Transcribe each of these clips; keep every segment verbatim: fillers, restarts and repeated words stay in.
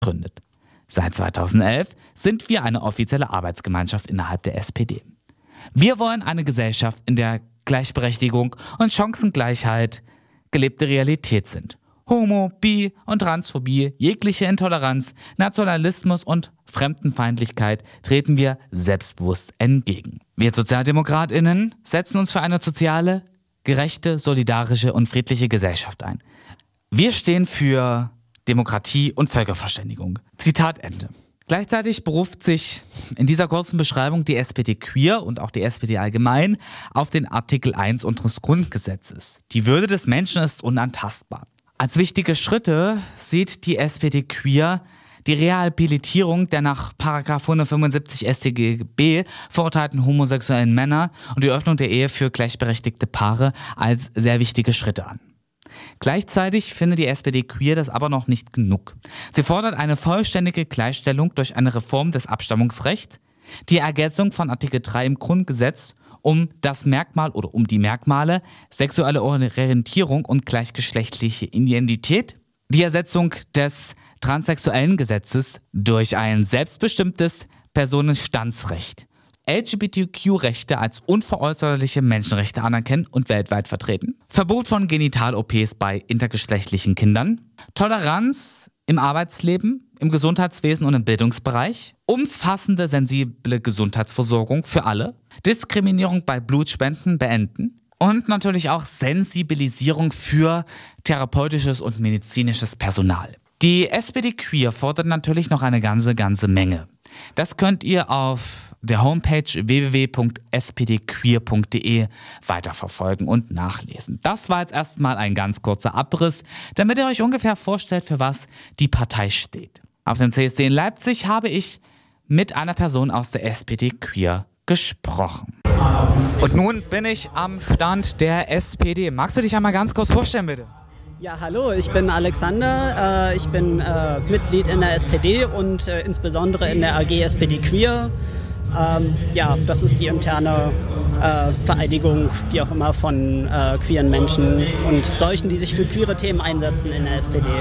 gegründet. Seit zweitausendelf sind wir eine offizielle Arbeitsgemeinschaft innerhalb der S P D. Wir wollen eine Gesellschaft, in der Gleichberechtigung und Chancengleichheit gelebte Realität sind. Homo-, Bi- und Transphobie, jegliche Intoleranz, Nationalismus und Fremdenfeindlichkeit treten wir selbstbewusst entgegen. Wir SozialdemokratInnen setzen uns für eine soziale, gerechte, solidarische und friedliche Gesellschaft ein. Wir stehen für Demokratie und Völkerverständigung. Zitat Ende. Gleichzeitig beruft sich in dieser kurzen Beschreibung die S P D Queer und auch die S P D allgemein auf den Artikel eins unseres Grundgesetzes. Die Würde des Menschen ist unantastbar. Als wichtige Schritte sieht die S P D Queer die Rehabilitierung der nach Paragraph hundertfünfundsiebzig S t G B verurteilten homosexuellen Männer und die Öffnung der Ehe für gleichberechtigte Paare als sehr wichtige Schritte an. Gleichzeitig findet die S P D Queer das aber noch nicht genug. Sie fordert eine vollständige Gleichstellung durch eine Reform des Abstammungsrechts, die Ergänzung von Artikel drei im Grundgesetz um das Merkmal oder um die Merkmale sexuelle Orientierung und gleichgeschlechtliche Identität, die Ersetzung des transsexuellen Gesetzes durch ein selbstbestimmtes Personenstandsrecht, L G B T Q-Rechte als unveräußerliche Menschenrechte anerkennen und weltweit vertreten, Verbot von Genital-O Ps bei intergeschlechtlichen Kindern, Toleranz im Arbeitsleben, im Gesundheitswesen und im Bildungsbereich, umfassende sensible Gesundheitsversorgung für alle, Diskriminierung bei Blutspenden beenden und natürlich auch Sensibilisierung für therapeutisches und medizinisches Personal. Die S P D Queer fordert natürlich noch eine ganze, ganze Menge. Das könnt ihr auf der Homepage w w w punkt s p d queer punkt d e weiterverfolgen und nachlesen. Das war jetzt erstmal ein ganz kurzer Abriss, damit ihr euch ungefähr vorstellt, für was die Partei steht. Auf dem C S D in Leipzig habe ich mit einer Person aus der S P D Queer gesprochen. Und nun bin ich am Stand der S P D. Magst du dich einmal ganz kurz vorstellen, bitte? Ja, hallo, ich bin Alexander, äh, ich bin äh, Mitglied in der S P D und äh, insbesondere in der A G S P D Queer. Ähm, ja, das ist die interne äh, Vereinigung, wie auch immer, von äh, queeren Menschen und solchen, die sich für queere Themen einsetzen in der S P D.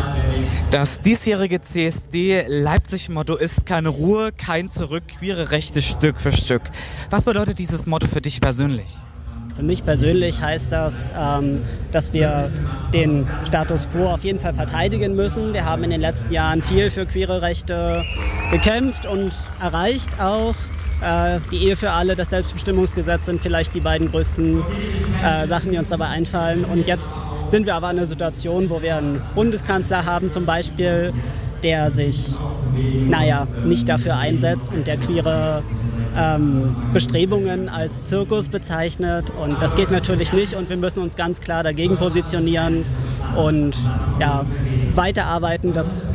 Das diesjährige C S D-Leipzig-Motto ist keine Ruhe, kein Zurück, queere Rechte Stück für Stück. Was bedeutet dieses Motto für dich persönlich? Für mich persönlich heißt das, ähm, dass wir den Status quo auf jeden Fall verteidigen müssen. Wir haben in den letzten Jahren viel für queere Rechte gekämpft und erreicht auch. Äh, die Ehe für alle, das Selbstbestimmungsgesetz sind vielleicht die beiden größten äh, Sachen, die uns dabei einfallen. Und jetzt sind wir aber in einer Situation, wo wir einen Bundeskanzler haben zum Beispiel, der sich, naja, nicht dafür einsetzt und der queere ähm, Bestrebungen als Zirkus bezeichnet. Und das geht natürlich nicht und wir müssen uns ganz klar dagegen positionieren und ja, weiterarbeiten, dass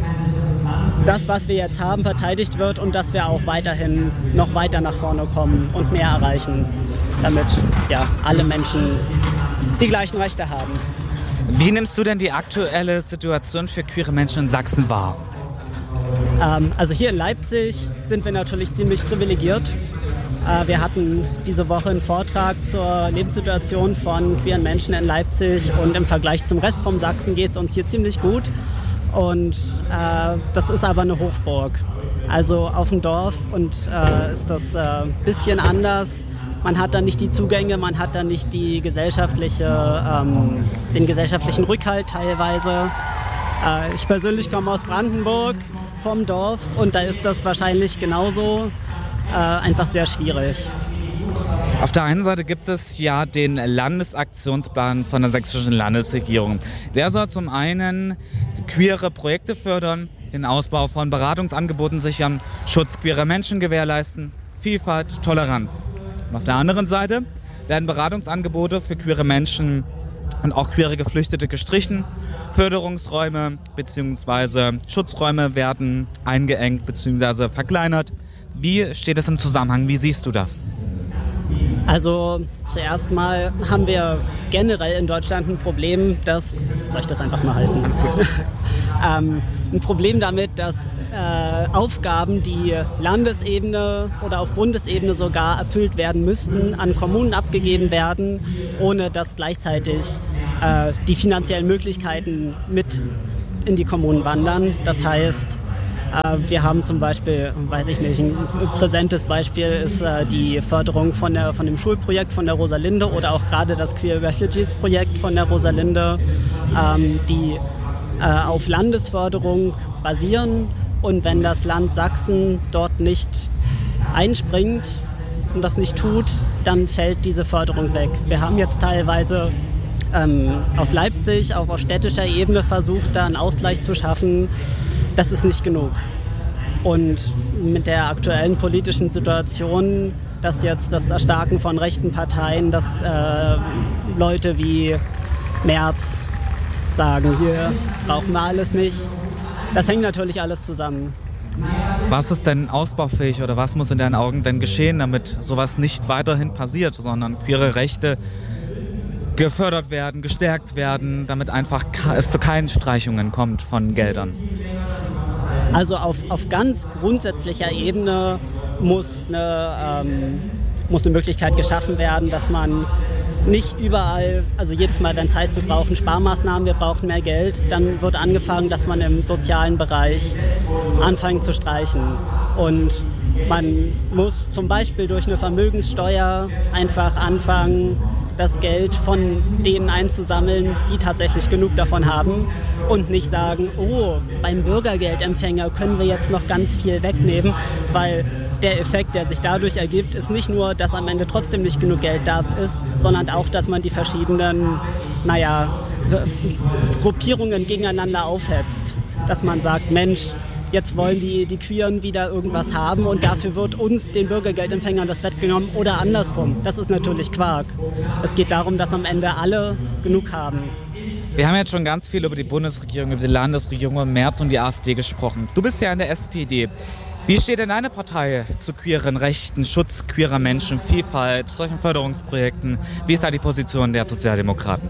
das, was wir jetzt haben, verteidigt wird und dass wir auch weiterhin noch weiter nach vorne kommen und mehr erreichen, damit ja, alle Menschen die gleichen Rechte haben. Wie nimmst du denn die aktuelle Situation für queere Menschen in Sachsen wahr? Ähm, also hier in Leipzig sind wir natürlich ziemlich privilegiert. Äh, wir hatten diese Woche einen Vortrag zur Lebenssituation von queeren Menschen in Leipzig und im Vergleich zum Rest von Sachsen geht es uns hier ziemlich gut. Und äh, das ist aber eine Hochburg. Also auf dem Dorf und äh, ist das ein äh, bisschen anders. Man hat da nicht die Zugänge, man hat da nicht die gesellschaftliche, ähm, den gesellschaftlichen Rückhalt teilweise. Äh, ich persönlich komme aus Brandenburg vom Dorf und da ist das wahrscheinlich genauso äh, einfach sehr schwierig. Auf der einen Seite gibt es ja den Landesaktionsplan von der sächsischen Landesregierung. Der soll zum einen queere Projekte fördern, den Ausbau von Beratungsangeboten sichern, Schutz queerer Menschen gewährleisten, Vielfalt, Toleranz. Und auf der anderen Seite werden Beratungsangebote für queere Menschen und auch queere Geflüchtete gestrichen. Förderungsräume bzw. Schutzräume werden eingeengt bzw. verkleinert. Wie steht es im Zusammenhang? Wie siehst du das? Also zuerst mal haben wir generell in Deutschland ein Problem, dass, soll ich das einfach mal halten? Alles gut. ähm, ein Problem damit, dass äh, Aufgaben, die Landesebene oder auf Bundesebene sogar erfüllt werden müssten, an Kommunen abgegeben werden, ohne dass gleichzeitig äh, die finanziellen Möglichkeiten mit in die Kommunen wandern. Das heißt, Äh, wir haben zum Beispiel, weiß ich nicht, ein präsentes Beispiel ist äh, die Förderung von, der, von dem Schulprojekt von der Rosalinde oder auch gerade das Queer Refugees Projekt von der Rosalinde, ähm, die äh, auf Landesförderung basieren. Und wenn das Land Sachsen dort nicht einspringt und das nicht tut, dann fällt diese Förderung weg. Wir haben jetzt teilweise ähm, aus Leipzig, auch auf städtischer Ebene versucht, da einen Ausgleich zu schaffen. Das ist nicht genug. Und mit der aktuellen politischen Situation, dass jetzt das Erstarken von rechten Parteien, dass äh, Leute wie Merz sagen, wir brauchen wir alles nicht, das hängt natürlich alles zusammen. Was ist denn ausbaufähig oder was muss in deinen Augen denn geschehen, damit sowas nicht weiterhin passiert, sondern queere Rechte gefördert werden, gestärkt werden, damit einfach es zu keinen Streichungen kommt von Geldern? Also auf, auf ganz grundsätzlicher Ebene muss eine, ähm, muss eine Möglichkeit geschaffen werden, dass man nicht überall, also jedes Mal, wenn es heißt, wir brauchen Sparmaßnahmen, wir brauchen mehr Geld, dann wird angefangen, dass man im sozialen Bereich anfängt zu streichen. Und man muss zum Beispiel durch eine Vermögenssteuer einfach anfangen, das Geld von denen einzusammeln, die tatsächlich genug davon haben und nicht sagen, oh, beim Bürgergeldempfänger können wir jetzt noch ganz viel wegnehmen, weil der Effekt, der sich dadurch ergibt, ist nicht nur, dass am Ende trotzdem nicht genug Geld da ist, sondern auch, dass man die verschiedenen, naja, Gruppierungen gegeneinander aufhetzt. Dass man sagt, Mensch, jetzt wollen die, die Queeren wieder irgendwas haben und dafür wird uns, den Bürgergeldempfängern, das weggenommen oder andersrum. Das ist natürlich Quark. Es geht darum, dass am Ende alle genug haben. Wir haben jetzt schon ganz viel über die Bundesregierung, über die Landesregierung, über Merz und die AfD gesprochen. Du bist ja in der S P D. Wie steht denn deine Partei zu queeren Rechten, Schutz queerer Menschen, Vielfalt, solchen Förderungsprojekten? Wie ist da die Position der Sozialdemokraten?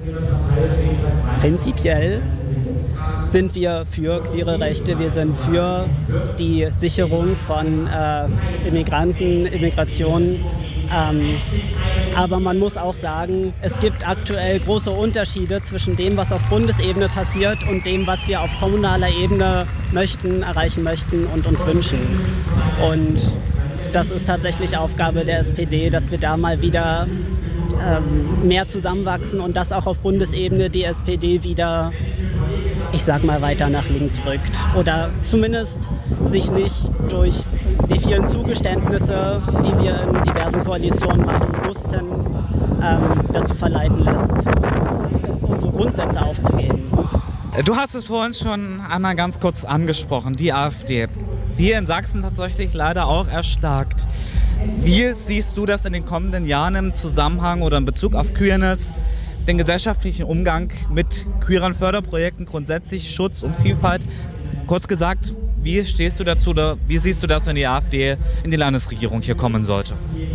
Prinzipiell sind wir für queere Rechte, wir sind für die Sicherung von äh, Immigranten, Immigration. Ähm, aber man muss auch sagen, es gibt aktuell große Unterschiede zwischen dem, was auf Bundesebene passiert und dem, was wir auf kommunaler Ebene möchten, erreichen möchten und uns wünschen. Und das ist tatsächlich Aufgabe der S P D, dass wir da mal wieder ähm, mehr zusammenwachsen und dass auch auf Bundesebene die S P D wieder, ich sag mal, weiter nach links rückt. Oder zumindest sich nicht durch die vielen Zugeständnisse, die wir in diversen Koalitionen machen mussten, ähm, dazu verleiten lässt, unsere Grundsätze aufzugeben. Du hast es vorhin schon einmal ganz kurz angesprochen, die AfD, die in Sachsen tatsächlich leider auch erstarkt. Wie siehst du das in den kommenden Jahren im Zusammenhang oder in Bezug auf Queerness, den gesellschaftlichen Umgang mit queeren Förderprojekten, grundsätzlich Schutz und Vielfalt? Kurz gesagt, wie stehst du dazu oder wie siehst du das, wenn die AfD in die Landesregierung hier kommen sollte?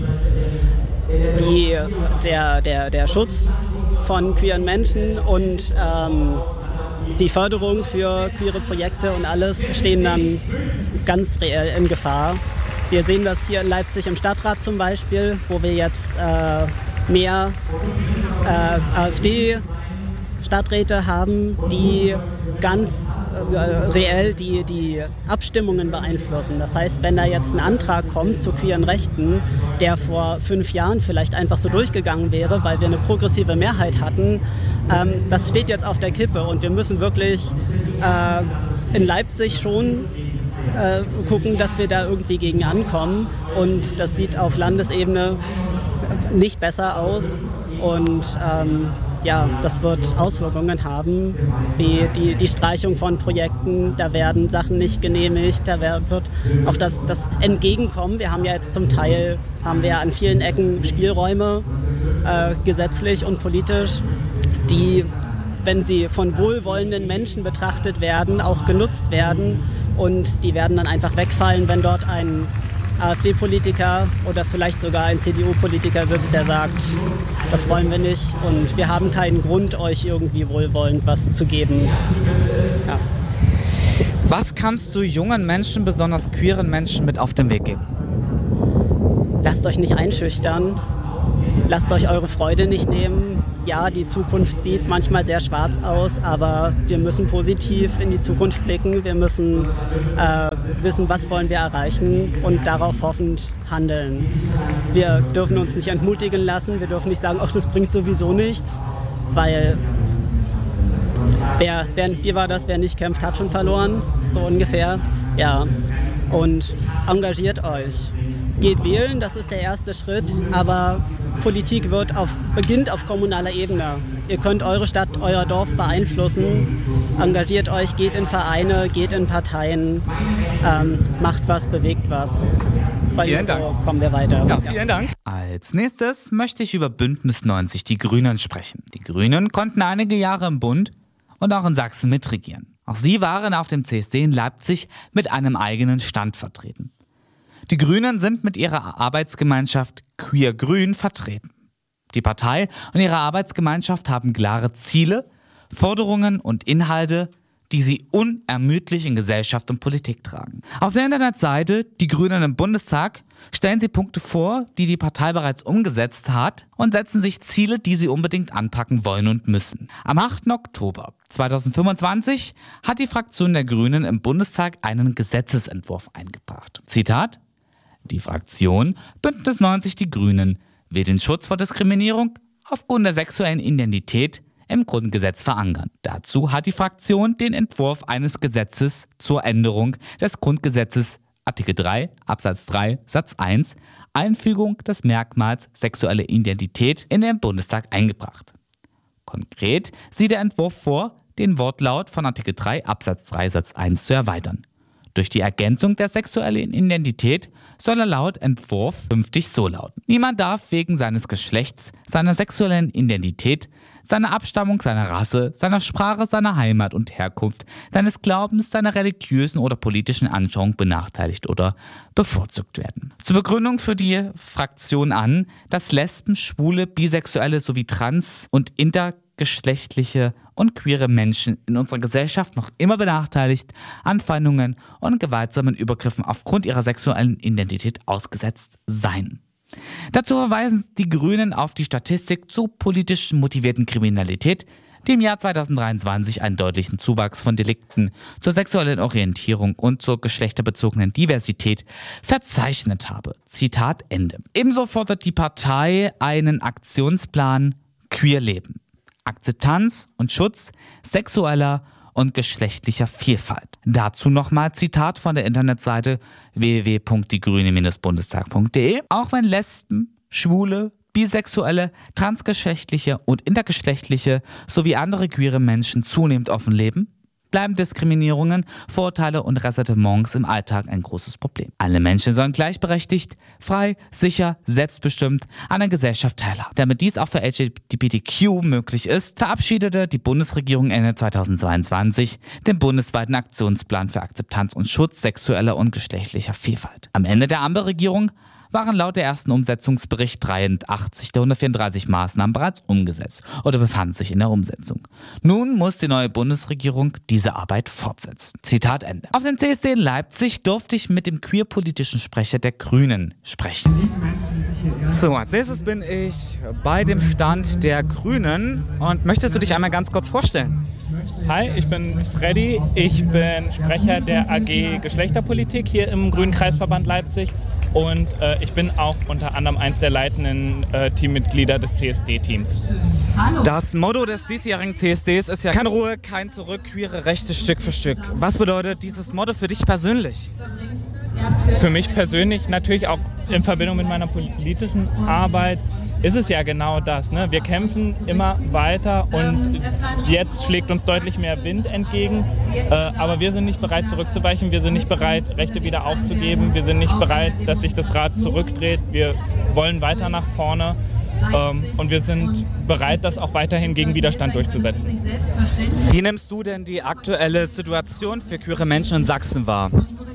Die, der, der, der Schutz von queeren Menschen und ähm, die Förderung für queere Projekte und alles stehen dann ganz reell in Gefahr. Wir sehen das hier in Leipzig im Stadtrat zum Beispiel, wo wir jetzt äh, mehr äh, AfD-Stadträte haben, die ganz äh, reell die, die Abstimmungen beeinflussen. Das heißt, wenn da jetzt ein Antrag kommt zu queeren Rechten, der vor fünf Jahren vielleicht einfach so durchgegangen wäre, weil wir eine progressive Mehrheit hatten, ähm, das steht jetzt auf der Kippe und wir müssen wirklich äh, in Leipzig schon äh, gucken, dass wir da irgendwie gegen ankommen, und das sieht auf Landesebene nicht besser aus und ähm, ja, das wird Auswirkungen haben, wie die, die Streichung von Projekten, da werden Sachen nicht genehmigt, da wird auch das, das Entgegenkommen. Wir haben ja jetzt zum Teil, haben wir an vielen Ecken Spielräume, äh, gesetzlich und politisch, die, wenn sie von wohlwollenden Menschen betrachtet werden, auch genutzt werden, und die werden dann einfach wegfallen, wenn dort ein AfD-Politiker oder vielleicht sogar ein C D U-Politiker sitzt, der sagt, das wollen wir nicht und wir haben keinen Grund, euch irgendwie wohlwollend was zu geben. Ja. Was kannst du jungen Menschen, besonders queeren Menschen, mit auf den Weg geben? Lasst euch nicht einschüchtern, lasst euch eure Freude nicht nehmen, ja, die Zukunft sieht manchmal sehr schwarz aus, aber wir müssen positiv in die Zukunft blicken. Wir müssen äh, wissen, was wollen wir erreichen und darauf hoffend handeln. Wir dürfen uns nicht entmutigen lassen. Wir dürfen nicht sagen, ach, das bringt sowieso nichts, weil wer, wer, wie war das, wer nicht kämpft, hat schon verloren, so ungefähr. Ja, und engagiert euch. Geht wählen, das ist der erste Schritt, aber Politik wird auf, beginnt auf kommunaler Ebene. Ihr könnt eure Stadt, euer Dorf beeinflussen. Engagiert euch, geht in Vereine, geht in Parteien, ähm, macht was, bewegt was. Weil vielen so Dank. Kommen wir weiter. Ja, vielen Dank. Als nächstes möchte ich über Bündnis neunzig Die Grünen sprechen. Die Grünen konnten einige Jahre im Bund und auch in Sachsen mitregieren. Auch sie waren auf dem C S D in Leipzig mit einem eigenen Stand vertreten. Die Grünen sind mit ihrer Arbeitsgemeinschaft Queer Grün vertreten. Die Partei und ihre Arbeitsgemeinschaft haben klare Ziele, Forderungen und Inhalte, die sie unermüdlich in Gesellschaft und Politik tragen. Auf der Internetseite Die Grünen im Bundestag stellen sie Punkte vor, die die Partei bereits umgesetzt hat und setzen sich Ziele, die sie unbedingt anpacken wollen und müssen. Am achten Oktober zweitausendfünfundzwanzig hat die Fraktion der Grünen im Bundestag einen Gesetzesentwurf eingebracht. Zitat: Die Fraktion Bündnis neunzig Die Grünen will den Schutz vor Diskriminierung aufgrund der sexuellen Identität im Grundgesetz verankern. Dazu hat die Fraktion den Entwurf eines Gesetzes zur Änderung des Grundgesetzes Artikel drei Absatz drei Satz eins Einfügung des Merkmals sexuelle Identität in den Bundestag eingebracht. Konkret sieht der Entwurf vor, den Wortlaut von Artikel drei Absatz drei Satz eins zu erweitern. Durch die Ergänzung der sexuellen Identität soll er laut Entwurf künftig so lauten: Niemand darf wegen seines Geschlechts, seiner sexuellen Identität, seiner Abstammung, seiner Rasse, seiner Sprache, seiner Heimat und Herkunft, seines Glaubens, seiner religiösen oder politischen Anschauung benachteiligt oder bevorzugt werden. Zur Begründung führt die Fraktion an, dass Lesben, Schwule, Bisexuelle sowie trans- und intergeschlechtliche und queere Menschen in unserer Gesellschaft noch immer benachteiligt, Anfeindungen und gewaltsamen Übergriffen aufgrund ihrer sexuellen Identität ausgesetzt seien. Dazu verweisen die Grünen auf die Statistik zu politisch motivierten Kriminalität, die im Jahr zweitausenddreiundzwanzig einen deutlichen Zuwachs von Delikten zur sexuellen Orientierung und zur geschlechterbezogenen Diversität verzeichnet habe. Zitat Ende. Ebenso fordert die Partei einen Aktionsplan Queer Leben. Akzeptanz und Schutz sexueller und geschlechtlicher Vielfalt. Dazu nochmal Zitat von der Internetseite w w w punkt die grüne Bundestag punkt de. Auch wenn Lesben, Schwule, Bisexuelle, transgeschlechtliche und intergeschlechtliche sowie andere queere Menschen zunehmend offen leben, bleiben Diskriminierungen, Vorurteile und Ressentiments im Alltag ein großes Problem. Alle Menschen sollen gleichberechtigt, frei, sicher, selbstbestimmt an der Gesellschaft teilhaben. Damit dies auch für L G B T Q möglich ist, verabschiedete die Bundesregierung Ende zweitausendzweiundzwanzig den bundesweiten Aktionsplan für Akzeptanz und Schutz sexueller und geschlechtlicher Vielfalt. Am Ende der Ampelregierung waren laut der ersten Umsetzungsbericht dreiundachtzig der hundertvierunddreißig Maßnahmen bereits umgesetzt oder befanden sich in der Umsetzung. Nun muss die neue Bundesregierung diese Arbeit fortsetzen. Zitat Ende. Auf dem C S D in Leipzig durfte ich mit dem queerpolitischen Sprecher der Grünen sprechen. So, als nächstes bin ich bei dem Stand der Grünen und möchtest du dich einmal ganz kurz vorstellen? Hi, ich bin Freddy, ich bin Sprecher der A G Geschlechterpolitik hier im Grünen Kreisverband Leipzig und äh, ich bin auch unter anderem eins der leitenden äh, Teammitglieder des C S D-Teams. Das Motto des diesjährigen C S Ds ist ja keine Ruhe, kein Zurück, queere Rechte Stück für Stück. Was bedeutet dieses Motto für dich persönlich? Für mich persönlich natürlich auch in Verbindung mit meiner politischen Arbeit ist es ja genau das. Ne? Wir kämpfen immer weiter und jetzt schlägt uns deutlich mehr Wind entgegen. Äh, aber wir sind nicht bereit zurückzuweichen, wir sind nicht bereit, Rechte wieder aufzugeben, wir sind nicht bereit, dass sich das Rad zurückdreht. Wir wollen weiter nach vorne ähm, und wir sind bereit, das auch weiterhin gegen Widerstand durchzusetzen. Wie nimmst du denn die aktuelle Situation für queere Menschen in Sachsen wahr?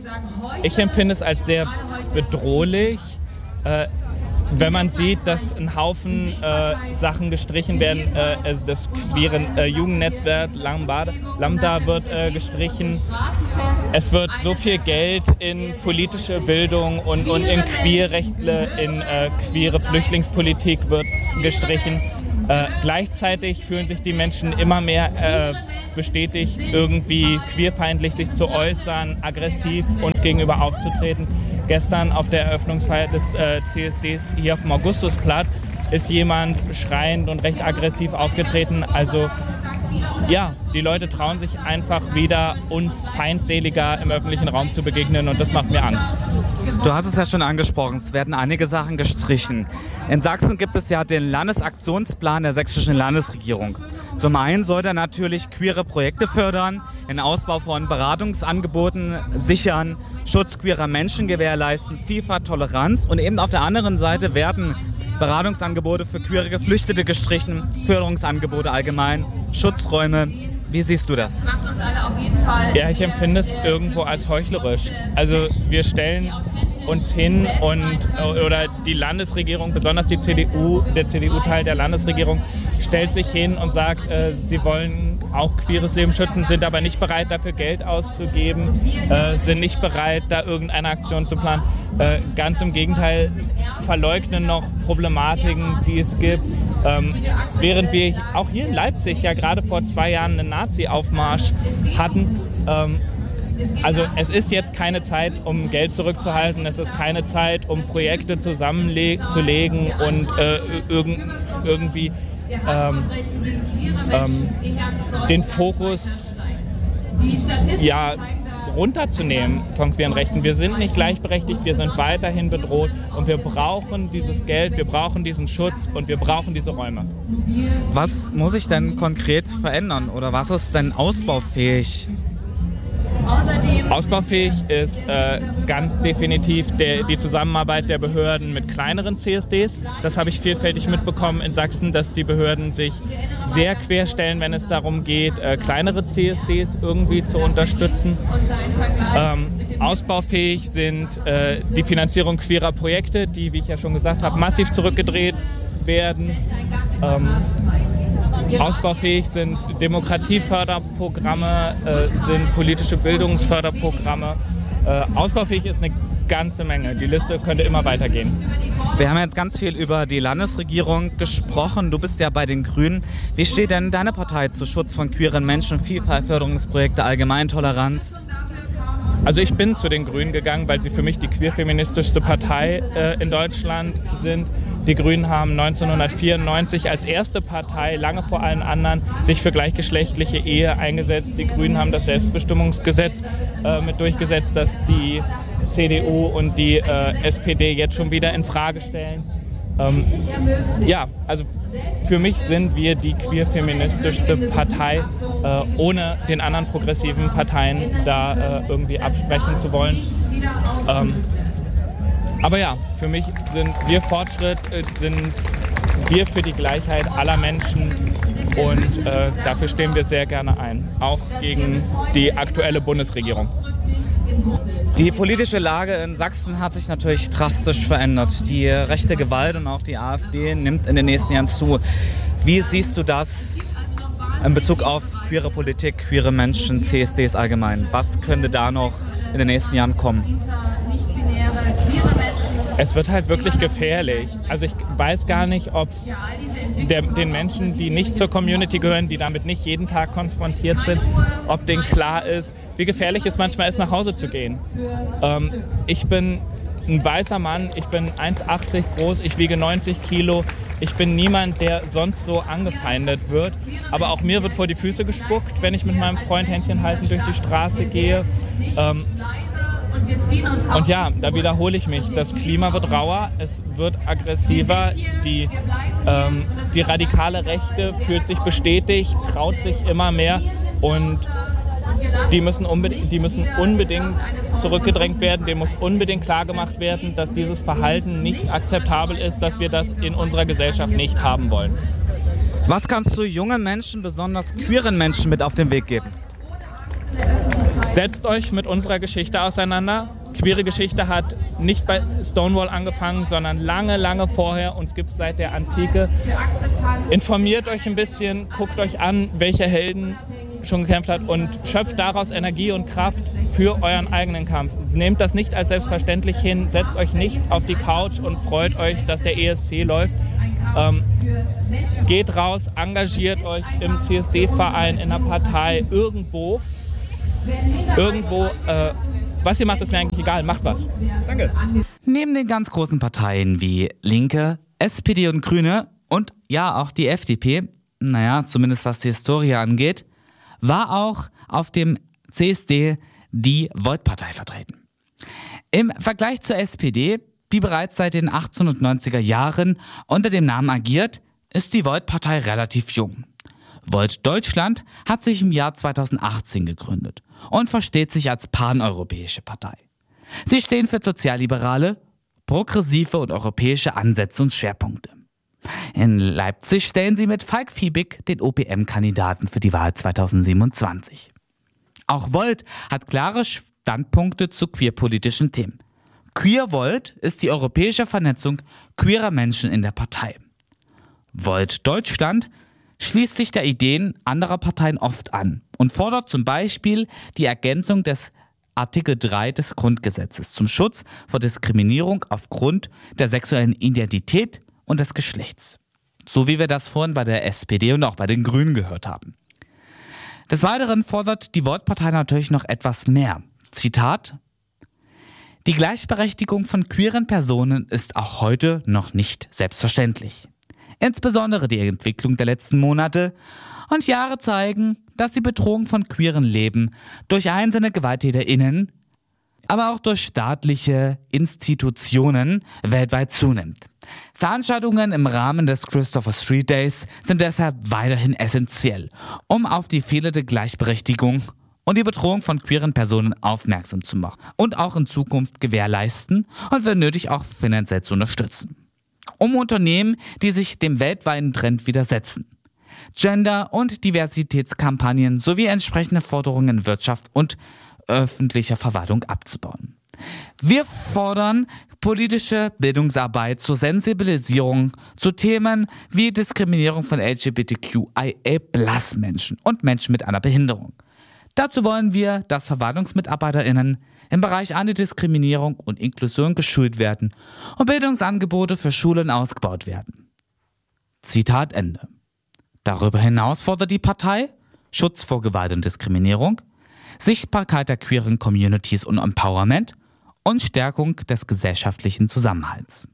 Ich empfinde es als sehr bedrohlich. Äh, Wenn man sieht, dass ein Haufen äh, Sachen gestrichen werden, äh, das queere äh, Jugendnetzwerk Lambda, Lambda wird äh, gestrichen. Es wird so viel Geld in politische Bildung und, und in Queerrechtle, in äh, queere Flüchtlingspolitik wird gestrichen. Äh, gleichzeitig fühlen sich die Menschen immer mehr äh, bestätigt, irgendwie queerfeindlich sich zu äußern, aggressiv uns gegenüber aufzutreten. Gestern auf der Eröffnungsfeier des äh, C S Ds hier auf dem Augustusplatz ist jemand schreiend und recht aggressiv aufgetreten. Also ja, die Leute trauen sich einfach wieder, uns feindseliger im öffentlichen Raum zu begegnen und das macht mir Angst. Du hast es ja schon angesprochen, es werden einige Sachen gestrichen. In Sachsen gibt es ja den Landesaktionsplan der sächsischen Landesregierung. Zum einen soll er natürlich queere Projekte fördern, den Ausbau von Beratungsangeboten sichern, Schutz queerer Menschen gewährleisten, Vielfalt, Toleranz und eben auf der anderen Seite werden Beratungsangebote für queere Geflüchtete gestrichen, Förderungsangebote allgemein, Schutzräume. Wie siehst du das? Ja, ich empfinde es irgendwo als heuchlerisch. Also wir stellen uns hin und oder die Landesregierung, besonders die C D U, der C D U-Teil der Landesregierung, stellt sich hin und sagt, äh, sie wollen auch queeres Leben schützen, sind aber nicht bereit, dafür Geld auszugeben, äh, sind nicht bereit, da irgendeine Aktion zu planen. Äh, ganz im Gegenteil, verleugnen noch Problematiken, die es gibt. Ähm, während wir auch hier in Leipzig ja gerade vor zwei Jahren einen Nazi-Aufmarsch hatten. Ähm, also es ist jetzt keine Zeit, um Geld zurückzuhalten, es ist keine Zeit, um Projekte zusammenzulegen und äh, irg irgendwie ähm, ähm, den Fokus ja, runterzunehmen von queeren Rechten. Wir sind nicht gleichberechtigt, wir sind weiterhin bedroht und wir brauchen dieses Geld, wir brauchen diesen Schutz und wir brauchen diese Räume. Was muss sich denn konkret verändern oder was ist denn ausbaufähig? Ausbaufähig ist äh, ganz definitiv der, die Zusammenarbeit der Behörden mit kleineren C S Ds. Das habe ich vielfältig mitbekommen in Sachsen, dass die Behörden sich sehr querstellen, wenn es darum geht, äh, kleinere C S Ds irgendwie zu unterstützen. Ähm, ausbaufähig sind äh, die Finanzierung queerer Projekte, die, wie ich ja schon gesagt habe, massiv zurückgedreht werden. Ähm, Ausbaufähig sind Demokratieförderprogramme, äh, sind politische Bildungsförderprogramme. Äh, ausbaufähig ist eine ganze Menge. Die Liste könnte immer weitergehen. Wir haben jetzt ganz viel über die Landesregierung gesprochen. Du bist ja bei den Grünen. Wie steht denn deine Partei zu Schutz von queeren Menschen, Vielfalt, Förderungsprojekte, Allgemeintoleranz? Also ich bin zu den Grünen gegangen, weil sie für mich die queerfeministischste Partei äh, in Deutschland sind. Die Grünen haben neunzehnhundertvierundneunzig als erste Partei, lange vor allen anderen, sich für gleichgeschlechtliche Ehe eingesetzt. Die Grünen haben das Selbstbestimmungsgesetz äh, mit durchgesetzt, das die C D U und die äh, S P D jetzt schon wieder in Frage stellen. Ähm, ja, also für mich sind wir die queer-feministischste Partei, äh, ohne den anderen progressiven Parteien da äh, irgendwie absprechen zu wollen. Ähm, Aber ja, für mich sind wir Fortschritt, sind wir für die Gleichheit aller Menschen und äh, dafür stehen wir sehr gerne ein, auch gegen die aktuelle Bundesregierung. Die politische Lage in Sachsen hat sich natürlich drastisch verändert. Die rechte Gewalt und auch die AfD nimmt in den nächsten Jahren zu. Wie siehst du das in Bezug auf queere Politik, queere Menschen, C S Ds allgemein? Was könnte da noch in den nächsten Jahren kommen? Es wird halt wirklich gefährlich. Also ich weiß gar nicht, ob es den Menschen, die nicht zur Community gehören, die damit nicht jeden Tag konfrontiert sind, ob denen klar ist, wie gefährlich es manchmal ist, nach Hause zu gehen. Ähm, ich bin ein weißer Mann, ich bin eins Komma achtzig groß, ich wiege neunzig Kilo. Ich bin niemand, der sonst so angefeindet wird. Aber auch mir wird vor die Füße gespuckt, wenn ich mit meinem Freund Händchen halten durch die Straße gehe. Ähm, Und ja, da wiederhole ich mich. Das Klima wird rauer, es wird aggressiver, die, ähm, die radikale Rechte fühlt sich bestätigt, traut sich immer mehr und die müssen, unbedingt, die müssen unbedingt zurückgedrängt werden, dem muss unbedingt klargemacht werden, dass dieses Verhalten nicht akzeptabel ist, dass wir das in unserer Gesellschaft nicht haben wollen. Was kannst du jungen Menschen, besonders queeren Menschen, mit auf den Weg geben? Setzt euch mit unserer Geschichte auseinander. Queere Geschichte hat nicht bei Stonewall angefangen, sondern lange, lange vorher. Uns gibt es seit der Antike. Informiert euch ein bisschen, guckt euch an, welche Helden schon gekämpft hat und schöpft daraus Energie und Kraft für euren eigenen Kampf. Nehmt das nicht als selbstverständlich hin, setzt euch nicht auf die Couch und freut euch, dass der E S C läuft. Ähm, geht raus, engagiert euch im C S D-Verein, in der Partei, irgendwo. Irgendwo, äh, was ihr macht, ist mir eigentlich egal, macht was. Danke. Neben den ganz großen Parteien wie Linke, S P D und Grüne und ja auch die F D P, naja, zumindest was die Historie angeht, war auch auf dem C S D die Volt-Partei vertreten. Im Vergleich zur S P D, die bereits seit den achtzehnhundertneunziger Jahren unter dem Namen agiert, ist die Volt-Partei relativ jung. Volt Deutschland hat sich im Jahr zweitausendachtzehn gegründet und versteht sich als paneuropäische Partei. Sie stehen für sozialliberale, progressive und europäische Ansätze und Schwerpunkte. In Leipzig stellen sie mit Falk Fiebig den O P M-Kandidaten für die Wahl zweitausendsiebenundzwanzig. Auch Volt hat klare Standpunkte zu queerpolitischen Themen. Queer Volt ist die europäische Vernetzung queerer Menschen in der Partei. Volt Deutschland schließt sich der Ideen anderer Parteien oft an und fordert zum Beispiel die Ergänzung des Artikel drei des Grundgesetzes zum Schutz vor Diskriminierung aufgrund der sexuellen Identität und des Geschlechts. So wie wir das vorhin bei der S P D und auch bei den Grünen gehört haben. Des Weiteren fordert die Volt-Partei natürlich noch etwas mehr. Zitat: Die Gleichberechtigung von queeren Personen ist auch heute noch nicht selbstverständlich. Insbesondere die Entwicklung der letzten Monate und Jahre zeigen, dass die Bedrohung von queeren Leben durch einzelne GewalttäterInnen, aber auch durch staatliche Institutionen weltweit zunimmt. Veranstaltungen im Rahmen des Christopher Street Days sind deshalb weiterhin essentiell, um auf die fehlende Gleichberechtigung und die Bedrohung von queeren Personen aufmerksam zu machen und auch in Zukunft gewährleisten und wenn nötig auch finanziell zu unterstützen. Um Unternehmen, die sich dem weltweiten Trend widersetzen, Gender- und Diversitätskampagnen sowie entsprechende Forderungen in Wirtschaft und öffentlicher Verwaltung abzubauen. Wir fordern politische Bildungsarbeit zur Sensibilisierung zu Themen wie Diskriminierung von L G B T Q I A plus Menschen und Menschen mit einer Behinderung. Dazu wollen wir, dass VerwaltungsmitarbeiterInnen im Bereich Antidiskriminierung und Inklusion geschult werden und Bildungsangebote für Schulen ausgebaut werden. Zitat Ende. Darüber hinaus fordert die Partei Schutz vor Gewalt und Diskriminierung, Sichtbarkeit der queeren Communities und Empowerment und Stärkung des gesellschaftlichen Zusammenhalts.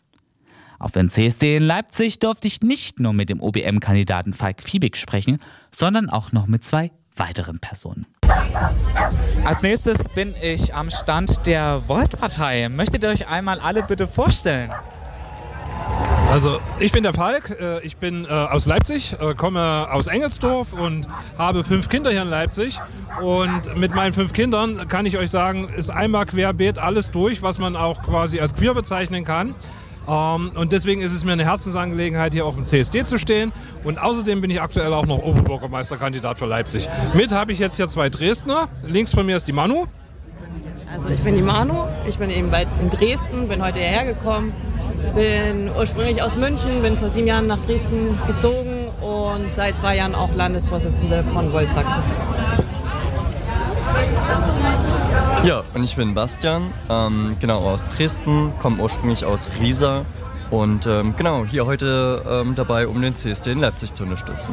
Auf dem C S D in Leipzig durfte ich nicht nur mit dem O B M-Kandidaten Falk Fiebig sprechen, sondern auch noch mit zwei weiteren Personen. Als nächstes bin ich am Stand der Volt-Partei. Möchtet ihr euch einmal alle bitte vorstellen? Also ich bin der Falk, ich bin aus Leipzig, komme aus Engelsdorf und habe fünf Kinder hier in Leipzig. Und mit meinen fünf Kindern kann ich euch sagen, ist einmal querbeet alles durch, was man auch quasi als queer bezeichnen kann. Und deswegen ist es mir eine Herzensangelegenheit, hier auf dem C S D zu stehen. Und außerdem bin ich aktuell auch noch Oberbürgermeisterkandidat für Leipzig. Mit habe ich jetzt hier zwei Dresdner. Links von mir ist die Manu. Also ich bin die Manu, ich bin eben in Dresden, bin heute hierher gekommen. Bin ursprünglich aus München, bin vor sieben Jahren nach Dresden gezogen und seit zwei Jahren auch Landesvorsitzende von Volt Sachsen. Ja, und ich bin Bastian, ähm, genau aus Dresden, komme ursprünglich aus Riesa und ähm, genau hier heute ähm, dabei, um den C S D in Leipzig zu unterstützen.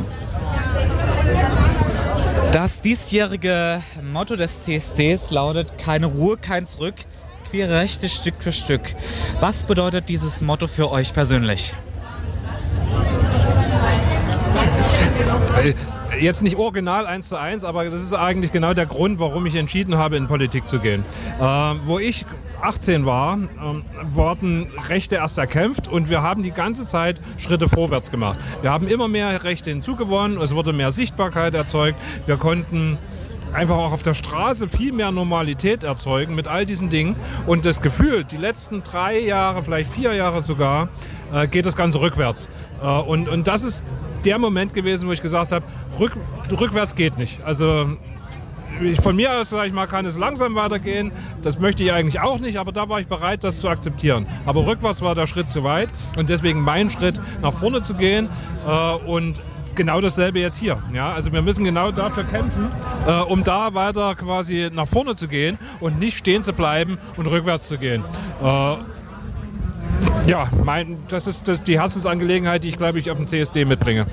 Das diesjährige Motto des C S Ds lautet: Keine Ruhe, kein Zurück, queere Rechte Stück für Stück. Was bedeutet dieses Motto für euch persönlich? Jetzt nicht original eins zu eins, aber das ist eigentlich genau der Grund, warum ich entschieden habe, in Politik zu gehen. Äh, wo ich achtzehn war, ähm, wurden Rechte erst erkämpft und wir haben die ganze Zeit Schritte vorwärts gemacht. Wir haben immer mehr Rechte hinzugewonnen, es wurde mehr Sichtbarkeit erzeugt, wir konnten einfach auch auf der Straße viel mehr Normalität erzeugen mit all diesen Dingen. Und das Gefühl, die letzten drei Jahre, vielleicht vier Jahre sogar, äh, geht das Ganze rückwärts. Äh, und, und das ist der Moment gewesen, wo ich gesagt habe, rück, rückwärts geht nicht. Also ich, von mir aus, sag ich mal, kann es langsam weitergehen. Das möchte ich eigentlich auch nicht, aber da war ich bereit, das zu akzeptieren. Aber rückwärts war der Schritt zu weit und deswegen mein Schritt, nach vorne zu gehen äh, und genau dasselbe jetzt hier. Ja, also wir müssen genau dafür kämpfen, äh, um da weiter quasi nach vorne zu gehen und nicht stehen zu bleiben und rückwärts zu gehen. Äh, Ja, mein, das ist das, die Herzensangelegenheit, die ich, glaube ich, auf dem C S D mitbringe.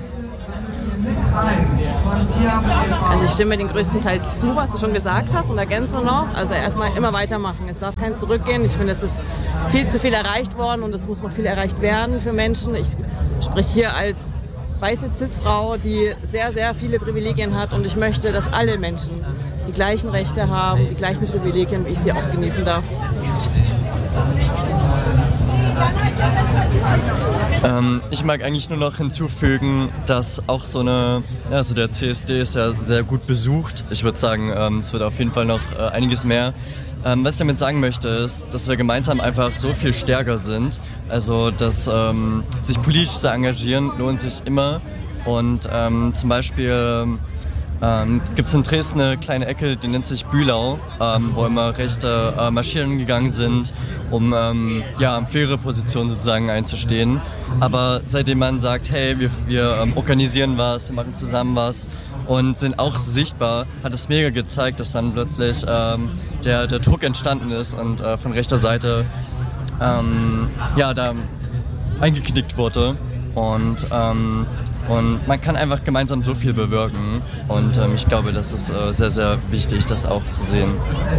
Also ich stimme den größtenteils zu, was du schon gesagt hast und ergänze noch. Also erstmal immer weitermachen. Es darf kein Zurückgehen. Ich finde, es ist viel zu viel erreicht worden und es muss noch viel erreicht werden für Menschen. Ich spreche hier als weiße Cis-Frau, die sehr, sehr viele Privilegien hat und ich möchte, dass alle Menschen die gleichen Rechte haben, die gleichen Privilegien, wie ich sie auch genießen darf. Ähm, ich mag eigentlich nur noch hinzufügen, dass auch so eine, also der C S D ist ja sehr gut besucht. Ich würde sagen, ähm, es wird auf jeden Fall noch äh, einiges mehr. Ähm, was ich damit sagen möchte, ist, dass wir gemeinsam einfach so viel stärker sind. Also, dass ähm, sich politisch zu engagieren lohnt sich immer. Und ähm, zum Beispiel ähm, gibt es in Dresden eine kleine Ecke, die nennt sich Bühlau, ähm, wo immer Rechte äh, marschieren gegangen sind, um ähm, ja, in faire Positionen sozusagen einzustehen. Aber seitdem man sagt, hey, wir, wir ähm, organisieren was, wir machen zusammen was und sind auch sichtbar, hat es mega gezeigt, dass dann plötzlich ähm, der, der Druck entstanden ist und äh, von rechter Seite ähm, ja, da eingeknickt wurde. Und ähm, Und man kann einfach gemeinsam so viel bewirken und ähm, ich glaube, das ist äh, sehr, sehr wichtig, das auch zu sehen.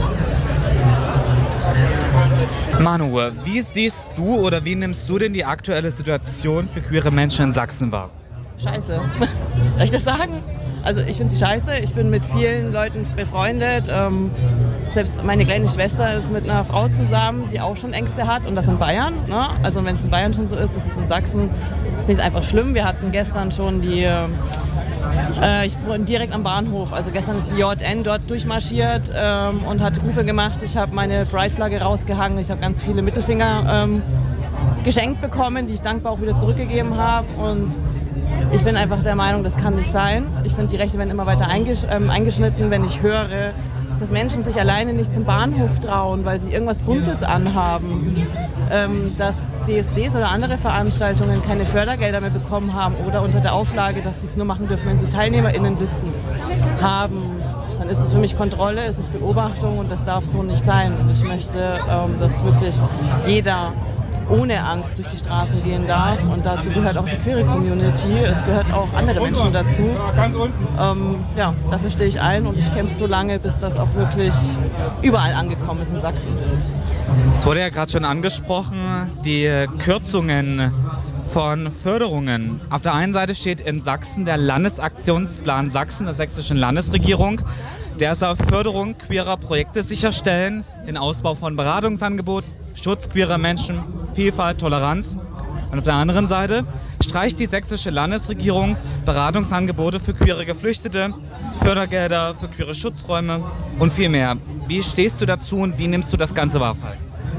Manu, wie siehst du oder wie nimmst du denn die aktuelle Situation für queere Menschen in Sachsen wahr? Scheiße. Soll ich das sagen? Also ich finde sie scheiße. Ich bin mit vielen Leuten befreundet. Ähm, selbst meine kleine Schwester ist mit einer Frau zusammen, die auch schon Ängste hat und das in Bayern. Ne? Also wenn es in Bayern schon so ist, ist es in Sachsen. Finde ich es einfach schlimm. Wir hatten gestern schon die, äh, ich war direkt am Bahnhof, also gestern ist die J N dort durchmarschiert ähm, und hat Rufe gemacht. Ich habe meine Pride-Flagge rausgehangen, ich habe ganz viele Mittelfinger ähm, geschenkt bekommen, die ich dankbar auch wieder zurückgegeben habe und ich bin einfach der Meinung, das kann nicht sein. Ich finde, die Rechte werden immer weiter eingesch- ähm, eingeschnitten, wenn ich höre, dass Menschen sich alleine nicht zum Bahnhof trauen, weil sie irgendwas Buntes anhaben. Ähm, dass C S Ds oder andere Veranstaltungen keine Fördergelder mehr bekommen haben oder unter der Auflage, dass sie es nur machen dürfen, wenn sie TeilnehmerInnenlisten haben. Dann ist es für mich Kontrolle, es ist Beobachtung und das darf so nicht sein. Und ich möchte, ähm, dass wirklich jeder ohne Angst durch die Straßen gehen darf. Und dazu gehört auch die queere Community. Es gehört auch andere Menschen dazu. Ähm, ja, dafür stehe ich ein und ich kämpfe so lange, bis das auch wirklich überall angekommen ist in Sachsen. Es wurde ja gerade schon angesprochen, die Kürzungen von Förderungen. Auf der einen Seite steht in Sachsen der Landesaktionsplan Sachsen der sächsischen Landesregierung. Der soll Förderung queerer Projekte sicherstellen, den Ausbau von Beratungsangeboten, Schutz queerer Menschen, Vielfalt, Toleranz. Und auf der anderen Seite streicht die sächsische Landesregierung Beratungsangebote für queere Geflüchtete, Fördergelder für queere Schutzräume und viel mehr. Wie stehst du dazu und wie nimmst du das Ganze wahr, Falk?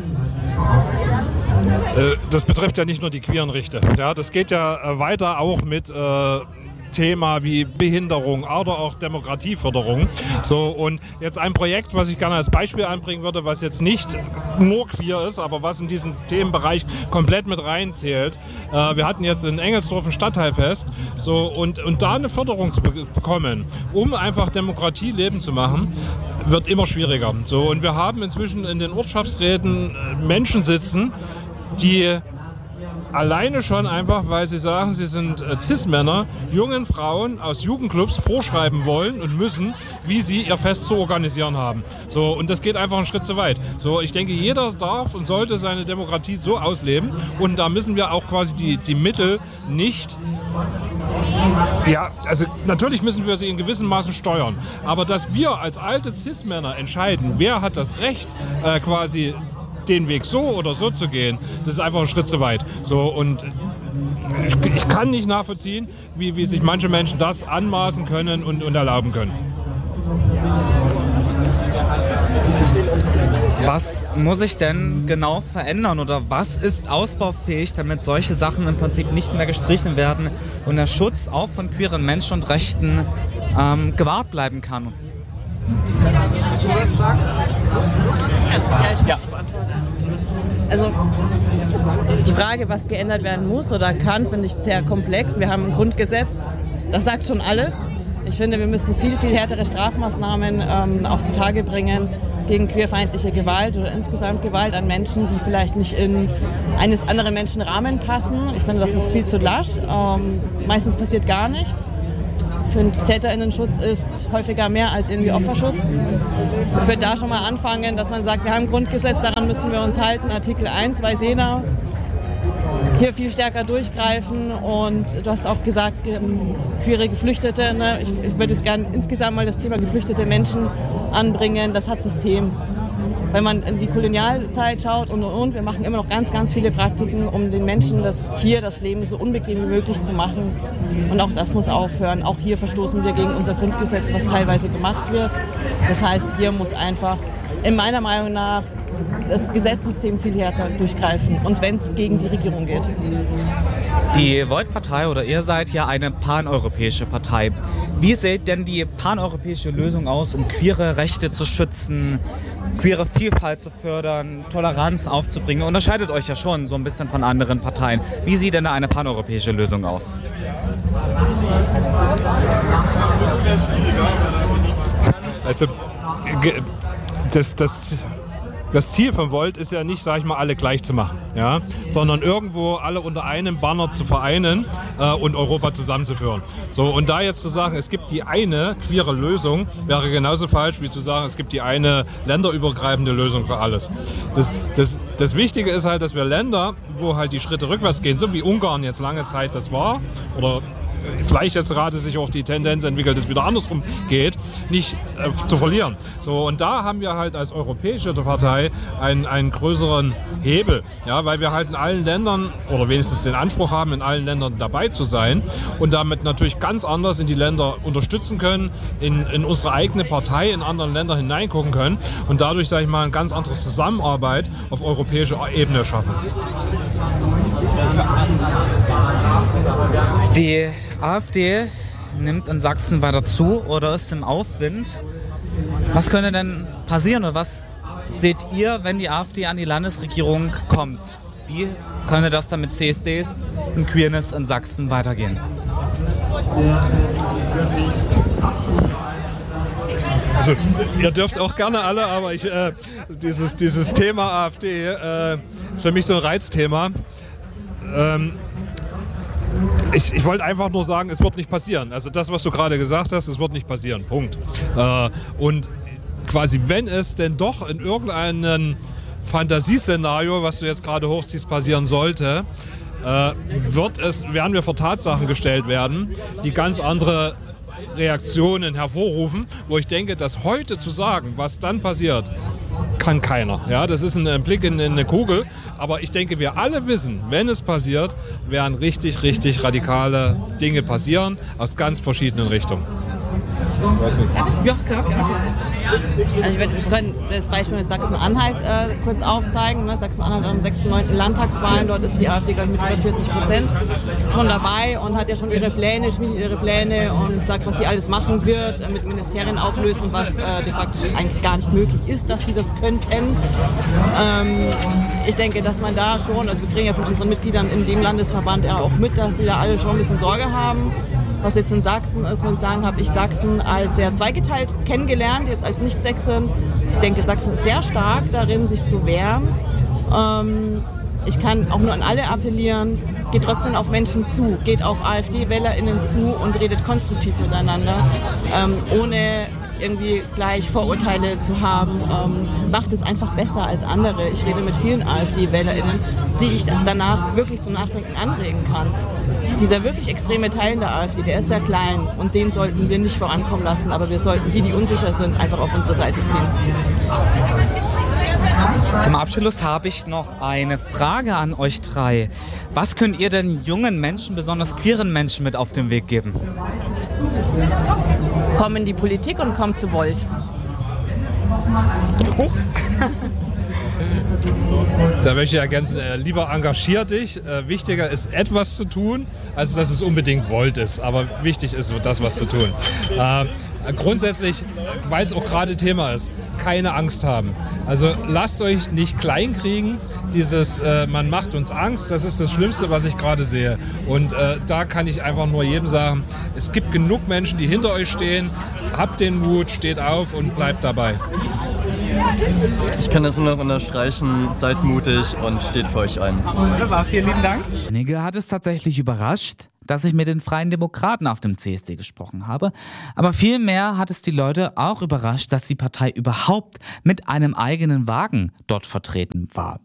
Das betrifft ja nicht nur die queeren Rechte. Ja, das geht ja weiter auch mit äh, Thema wie Behinderung oder auch Demokratieförderung. So, und jetzt ein Projekt, was ich gerne als Beispiel anbringen würde, was jetzt nicht nur queer ist, aber was in diesem Themenbereich komplett mit reinzählt. Äh, wir hatten jetzt in Engelsdorf ein Stadtteilfest, so, und, und da eine Förderung zu be- bekommen, um einfach Demokratie leben zu machen, wird immer schwieriger. So, und wir haben inzwischen in den Ortschaftsräten Menschen sitzen, die alleine schon einfach, weil sie sagen, sie sind äh, Cis-Männer, jungen Frauen aus Jugendclubs vorschreiben wollen und müssen, wie sie ihr Fest zu organisieren haben. So, und das geht einfach einen Schritt zu weit. So, ich denke, jeder darf und sollte seine Demokratie so ausleben und da müssen wir auch quasi die, die Mittel nicht... Ja, also natürlich müssen wir sie in gewissem Maßen steuern, aber dass wir als alte Cis-Männer entscheiden, wer hat das Recht, äh, quasi den Weg so oder so zu gehen, das ist einfach ein Schritt zu weit. So, und ich, ich kann nicht nachvollziehen, wie, wie sich manche Menschen das anmaßen können und, und erlauben können. Was muss sich denn genau verändern oder was ist ausbaufähig, damit solche Sachen im Prinzip nicht mehr gestrichen werden und der Schutz auch von queeren Menschen und Rechten ähm, gewahrt bleiben kann? Ja. Also die Frage, was geändert werden muss oder kann, finde ich sehr komplex. Wir haben ein Grundgesetz, das sagt schon alles. Ich finde, wir müssen viel, viel härtere Strafmaßnahmen ähm, auch zutage bringen, gegen queerfeindliche Gewalt oder insgesamt Gewalt an Menschen, die vielleicht nicht in eines anderen Menschen Rahmen passen. Ich finde, das ist viel zu lasch. Ähm, meistens passiert gar nichts. Ich finde, TäterInnenschutz ist häufiger mehr als irgendwie Opferschutz. Ich würde da schon mal anfangen, dass man sagt, wir haben ein Grundgesetz, daran müssen wir uns halten. Artikel eins weiß jeder. Hier viel stärker durchgreifen und du hast auch gesagt, queere Geflüchtete. Ne? Ich, ich würde jetzt gerne insgesamt mal das Thema geflüchtete Menschen anbringen. Das hat System. Wenn man in die Kolonialzeit schaut und und und, wir machen immer noch ganz, ganz viele Praktiken, um den Menschen das hier das Leben so unbequem wie möglich zu machen. Und auch das muss aufhören. Auch hier verstoßen wir gegen unser Grundgesetz, was teilweise gemacht wird. Das heißt, hier muss einfach in meiner Meinung nach das Gesetzessystem viel härter durchgreifen und wenn es gegen die Regierung geht. Die Volt-Partei oder ihr seid ja eine paneuropäische Partei. Wie sieht denn die paneuropäische Lösung aus, um queere Rechte zu schützen, queere Vielfalt zu fördern, Toleranz aufzubringen? Ihr unterscheidet euch ja schon so ein bisschen von anderen Parteien. Wie sieht denn da eine paneuropäische Lösung aus? Also das, das Das Ziel von Volt ist ja nicht, sag ich mal, alle gleich zu machen, ja, sondern irgendwo alle unter einem Banner zu vereinen äh, und Europa zusammenzuführen. So, und da jetzt zu sagen, es gibt die eine queere Lösung, wäre genauso falsch wie zu sagen, es gibt die eine länderübergreifende Lösung für alles. Das, das, das Wichtige ist halt, dass wir Länder, wo halt die Schritte rückwärts gehen, so wie Ungarn jetzt lange Zeit das war, oder vielleicht jetzt gerade sich auch die Tendenz entwickelt, dass es wieder andersrum geht, nicht äh, zu verlieren. So, und da haben wir halt als europäische Partei einen, einen größeren Hebel, ja, weil wir halt in allen Ländern oder wenigstens den Anspruch haben, in allen Ländern dabei zu sein und damit natürlich ganz anders in die Länder unterstützen können, in, in unsere eigene Partei in anderen Länder hineingucken können und dadurch, sage ich mal, eine ganz andere Zusammenarbeit auf europäischer Ebene schaffen. Die AfD nimmt in Sachsen weiter zu oder ist im Aufwind. Was könnte denn passieren oder was seht ihr, wenn die AfD an die Landesregierung kommt? Wie könnte das dann mit C S Ds und Queerness in Sachsen weitergehen? Also, ihr dürft auch gerne alle, aber ich, äh, dieses, dieses Thema AfD äh, ist für mich so ein Reizthema. Ähm, Ich, ich wollte einfach nur sagen, es wird nicht passieren. Also das, was du gerade gesagt hast, es wird nicht passieren. Punkt. Äh, und quasi, wenn es denn doch in irgendeinem Fantasieszenario, was du jetzt gerade hochziehst, passieren sollte, äh, wird es, werden wir vor Tatsachen gestellt werden, die ganz andere Reaktionen hervorrufen, wo ich denke, dass heute zu sagen, was dann passiert, kann keiner. Ja, das ist ein Blick in, in eine Kugel, aber ich denke, wir alle wissen, wenn es passiert, werden richtig, richtig radikale Dinge passieren aus ganz verschiedenen Richtungen. Ja, klar. Also ich werde jetzt das Beispiel mit Sachsen-Anhalt äh, kurz aufzeigen. Ne? Sachsen-Anhalt am sechsten neunten Landtagswahlen, dort ist die AfD, glaube ich, mit über vierzig Prozent schon dabei und hat ja schon ihre Pläne, schmiedet ihre Pläne und sagt, was sie alles machen wird, äh, mit Ministerien auflösen, was äh, de facto eigentlich gar nicht möglich ist, dass sie das könnten. Ähm, ich denke, dass man da schon, also wir kriegen ja von unseren Mitgliedern in dem Landesverband ja auch mit, dass sie da alle schon ein bisschen Sorge haben. Was jetzt in Sachsen ist, muss ich sagen, habe ich Sachsen als sehr zweigeteilt kennengelernt, jetzt als Nicht-Sächsin. Ich denke, Sachsen ist sehr stark darin, sich zu wehren. Ähm, ich kann auch nur an alle appellieren, geht trotzdem auf Menschen zu, geht auf AfD-WählerInnen zu und redet konstruktiv miteinander, ähm, ohne irgendwie gleich Vorurteile zu haben, ähm, macht es einfach besser als andere. Ich rede mit vielen AfD-WählerInnen, die ich danach wirklich zum Nachdenken anregen kann. Dieser wirklich extreme Teil in der AfD, der ist sehr klein und den sollten wir nicht vorankommen lassen, aber wir sollten die, die unsicher sind, einfach auf unsere Seite ziehen. Zum Abschluss habe ich noch eine Frage an euch drei. Was könnt ihr denn jungen Menschen, besonders queeren Menschen, mit auf den Weg geben? Komm in die Politik und komm zu Volt. Oh. Da möchte ich ergänzen, äh, lieber engagier dich. Äh, wichtiger ist, etwas zu tun, als dass es unbedingt Volt ist. Aber wichtig ist das, was zu tun. Äh, grundsätzlich, weil es auch gerade Thema ist, keine Angst haben. Also lasst euch nicht kleinkriegen. Dieses, äh, man macht uns Angst, das ist das Schlimmste, was ich gerade sehe. Und äh, da kann ich einfach nur jedem sagen, es gibt genug Menschen, die hinter euch stehen. Habt den Mut, steht auf und bleibt dabei. Ich kann das nur noch unterstreichen. Seid mutig und steht für euch ein. Wunderbar, vielen lieben Dank. Einige hat es tatsächlich überrascht, dass ich mit den Freien Demokraten auf dem C S D gesprochen habe. Aber vielmehr hat es die Leute auch überrascht, dass die Partei überhaupt mit einem eigenen Wagen dort vertreten war.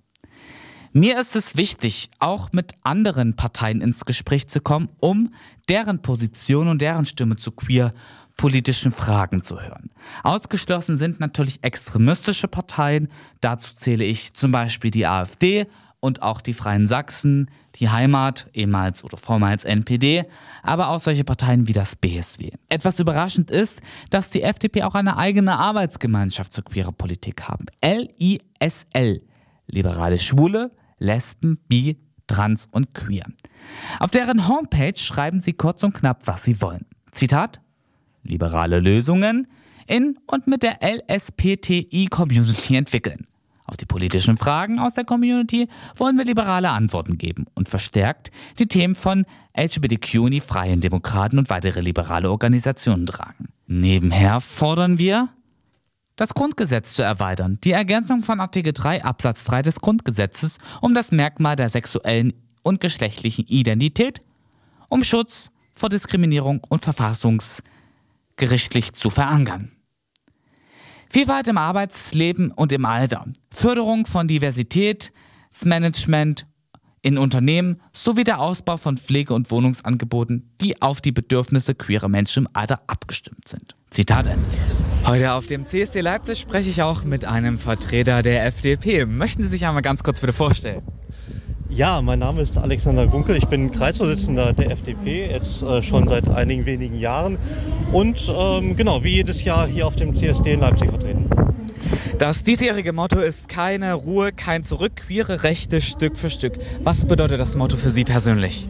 Mir ist es wichtig, auch mit anderen Parteien ins Gespräch zu kommen, um deren Position und deren Stimme zu queer-politischen Fragen zu hören. Ausgeschlossen sind natürlich extremistische Parteien. Dazu zähle ich zum Beispiel die AfD und auch die Freien Sachsen, die Heimat, ehemals oder vormals N P D, aber auch solche Parteien wie das B S W. Etwas überraschend ist, dass die F D P auch eine eigene Arbeitsgemeinschaft zur queerer Politik haben. L I S L, Liberale Schwule, Lesben, Bi, Trans und Queer. Auf deren Homepage schreiben sie kurz und knapp, was sie wollen. Zitat: liberale Lösungen in und mit der L S P T I-Community entwickeln. Auf die politischen Fragen aus der Community wollen wir liberale Antworten geben und verstärkt die Themen von L G B T Q in die Freien Demokraten und weitere liberale Organisationen tragen. Nebenher fordern wir, das Grundgesetz zu erweitern, die Ergänzung von Artikel drei Absatz drei des Grundgesetzes um das Merkmal der sexuellen und geschlechtlichen Identität, um Schutz vor Diskriminierung und verfassungsgerichtlich zu verankern. Vielfalt im Arbeitsleben und im Alter, Förderung von Diversitätsmanagement in Unternehmen sowie der Ausbau von Pflege- und Wohnungsangeboten, die auf die Bedürfnisse queerer Menschen im Alter abgestimmt sind. Zitat Ende. Heute auf dem C S D Leipzig spreche ich auch mit einem Vertreter der F D P. Möchten Sie sich einmal ganz kurz bitte vorstellen? Ja, mein Name ist Alexander Gunkel, ich bin Kreisvorsitzender der F D P, jetzt äh, schon seit einigen wenigen Jahren und ähm, genau, wie jedes Jahr hier auf dem C S D in Leipzig vertreten. Das diesjährige Motto ist keine Ruhe, kein Zurück, queere Rechte Stück für Stück. Was bedeutet das Motto für Sie persönlich?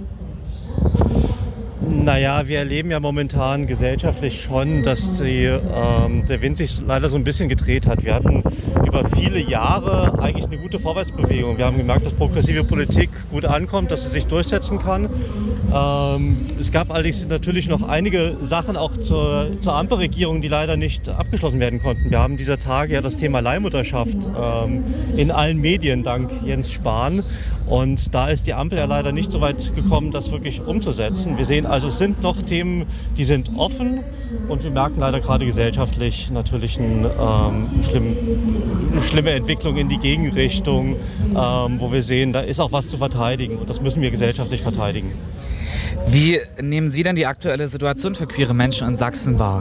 Naja, wir erleben ja momentan gesellschaftlich schon, dass die, ähm, der Wind sich leider so ein bisschen gedreht hat. Wir hatten über viele Jahre eigentlich eine gute Vorwärtsbewegung. Wir haben gemerkt, dass progressive Politik gut ankommt, dass sie sich durchsetzen kann. Ähm, es gab allerdings natürlich noch einige Sachen auch zur, zur Ampelregierung, die leider nicht abgeschlossen werden konnten. Wir haben dieser Tage ja das Thema Leihmutterschaft ähm, in allen Medien dank Jens Spahn. Und da ist die Ampel ja leider nicht so weit gekommen, das wirklich umzusetzen. Wir sehen also, es sind noch Themen, die sind offen und wir merken leider gerade gesellschaftlich natürlich eine, ähm, schlimm, eine schlimme Entwicklung in die Gegenrichtung, ähm, wo wir sehen, da ist auch was zu verteidigen und das müssen wir gesellschaftlich verteidigen. Wie nehmen Sie denn die aktuelle Situation für queere Menschen in Sachsen wahr?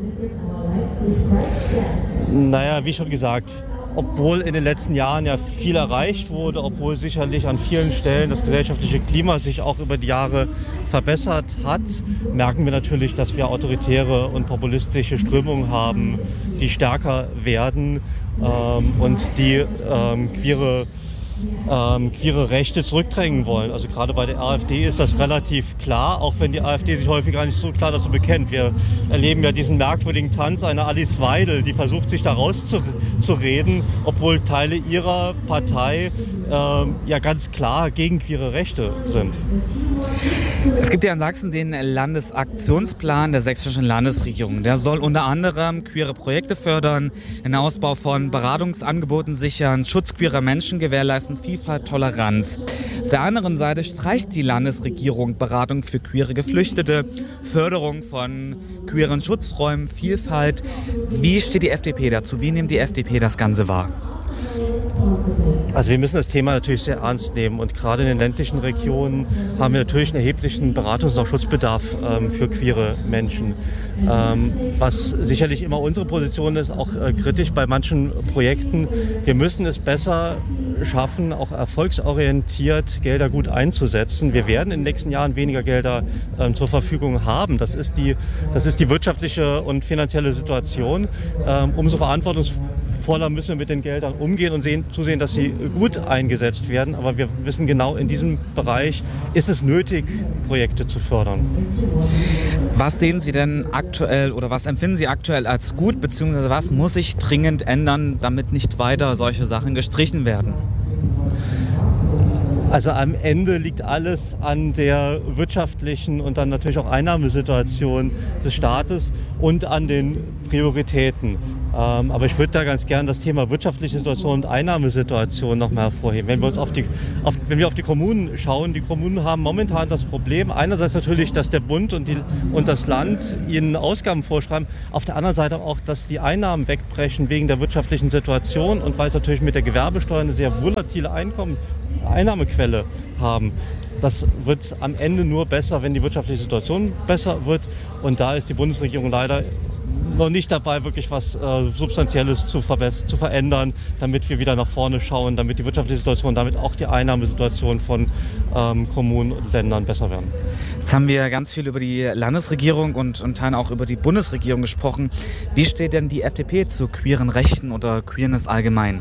Naja, wie schon gesagt, obwohl in den letzten Jahren ja viel erreicht wurde, obwohl sicherlich an vielen Stellen das gesellschaftliche Klima sich auch über die Jahre verbessert hat, merken wir natürlich, dass wir autoritäre und populistische Strömungen haben, die stärker werden ähm, und die ähm, queere Ähm, queere Rechte zurückdrängen wollen. Also gerade bei der AfD ist das relativ klar, auch wenn die AfD sich häufig gar nicht so klar dazu bekennt. Wir erleben ja diesen merkwürdigen Tanz einer Alice Weidel, die versucht, sich da rauszureden, obwohl Teile ihrer Partei ähm, ja ganz klar gegen queere Rechte sind. Es gibt ja in Sachsen den Landesaktionsplan der sächsischen Landesregierung. Der soll unter anderem queere Projekte fördern, den Ausbau von Beratungsangeboten sichern, Schutz queerer Menschen gewährleisten, Vielfalt, Toleranz. Auf der anderen Seite streicht die Landesregierung Beratung für queere Geflüchtete, Förderung von queeren Schutzräumen, Vielfalt. Wie steht die F D P dazu? Wie nimmt die F D P das Ganze wahr? Also wir müssen das Thema natürlich sehr ernst nehmen und gerade in den ländlichen Regionen haben wir natürlich einen erheblichen Beratungs- und Schutzbedarf ähm, für queere Menschen. Ähm, was sicherlich immer unsere Position ist, auch äh, kritisch bei manchen Projekten. Wir müssen es besser schaffen, auch erfolgsorientiert Gelder gut einzusetzen. Wir werden in den nächsten Jahren weniger Gelder ähm, zur Verfügung haben. Das ist die, das ist die wirtschaftliche und finanzielle Situation. Ähm, umso verantwortungsvoller müssen wir mit den Geldern umgehen und sehen, zusehen, dass sie gut eingesetzt werden. Aber wir wissen genau, in diesem Bereich ist es nötig, Projekte zu fördern. Was sehen Sie denn aktuell oder was empfinden Sie aktuell als gut, beziehungsweise was muss sich dringend ändern, damit nicht weiter solche Sachen gestrichen werden? Also am Ende liegt alles an der wirtschaftlichen und dann natürlich auch Einnahmesituation des Staates und an den Prioritäten. Ähm, aber ich würde da ganz gern das Thema wirtschaftliche Situation und Einnahmesituation nochmal hervorheben. Wenn wir uns auf die, auf, wenn wir auf die Kommunen schauen, die Kommunen haben momentan das Problem, einerseits natürlich, dass der Bund und, die, und das Land ihnen Ausgaben vorschreiben, auf der anderen Seite auch, dass die Einnahmen wegbrechen wegen der wirtschaftlichen Situation und weil es natürlich mit der Gewerbesteuer eine sehr volatile Einkommen, Einnahmequelle haben. Das wird am Ende nur besser, wenn die wirtschaftliche Situation besser wird. Und da ist die Bundesregierung leider noch nicht dabei, wirklich was äh, Substanzielles zu, zu verändern, damit wir wieder nach vorne schauen, damit die wirtschaftliche Situation, damit auch die Einnahmesituation von ähm, Kommunen und Ländern besser werden. Jetzt haben wir ganz viel über die Landesregierung und, und Teilen auch über die Bundesregierung gesprochen. Wie steht denn die F D P zu queeren Rechten oder Queerness allgemein?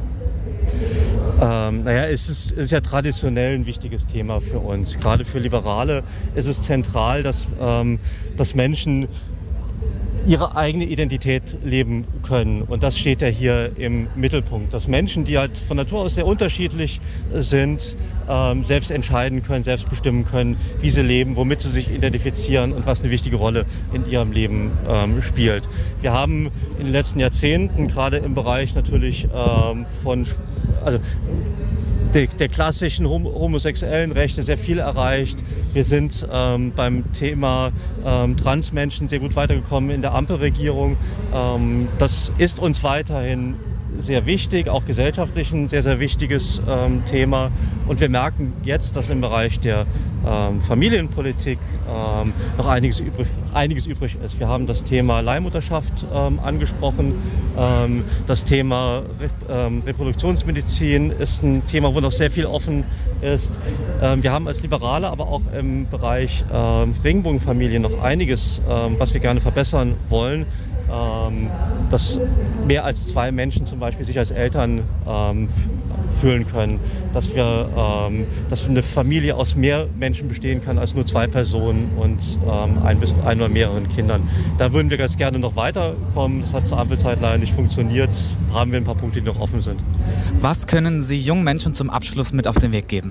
Ähm, naja, es ist, es ist ja traditionell ein wichtiges Thema für uns. Gerade für Liberale ist es zentral, dass, ähm, dass Menschen ihre eigene Identität leben können. Und das steht ja hier im Mittelpunkt. Dass Menschen, die halt von Natur aus sehr unterschiedlich sind, ähm, selbst entscheiden können, selbst bestimmen können, wie sie leben, womit sie sich identifizieren und was eine wichtige Rolle in ihrem Leben ähm, spielt. Wir haben in den letzten Jahrzehnten, gerade im Bereich natürlich ähm, von also der, der klassischen hom- homosexuellen Rechte sehr viel erreicht. Wir sind ähm, beim Thema ähm, Transmenschen sehr gut weitergekommen in der Ampelregierung. Ähm, das ist uns weiterhin sehr wichtig, auch gesellschaftlich ein sehr, sehr wichtiges ähm, Thema. Und wir merken jetzt, dass im Bereich der ähm, Familienpolitik ähm, noch einiges übrig, einiges übrig ist. Wir haben das Thema Leihmutterschaft ähm, angesprochen. Ähm, das Thema Re- ähm, Reproduktionsmedizin ist ein Thema, wo noch sehr viel offen ist. Ähm, wir haben als Liberale aber auch im Bereich ähm, Regenbogenfamilien noch einiges, ähm, was wir gerne verbessern wollen. Ähm, dass mehr als zwei Menschen zum Beispiel sich als Eltern ähm, f- fühlen können, dass wir, ähm, dass eine Familie aus mehr Menschen bestehen kann als nur zwei Personen und ähm, ein bis ein oder mehreren Kindern. Da würden wir ganz gerne noch weiterkommen. Das hat zur Ampelzeit leider nicht funktioniert. Haben wir ein paar Punkte, die noch offen sind. Was können Sie jungen Menschen zum Abschluss mit auf den Weg geben?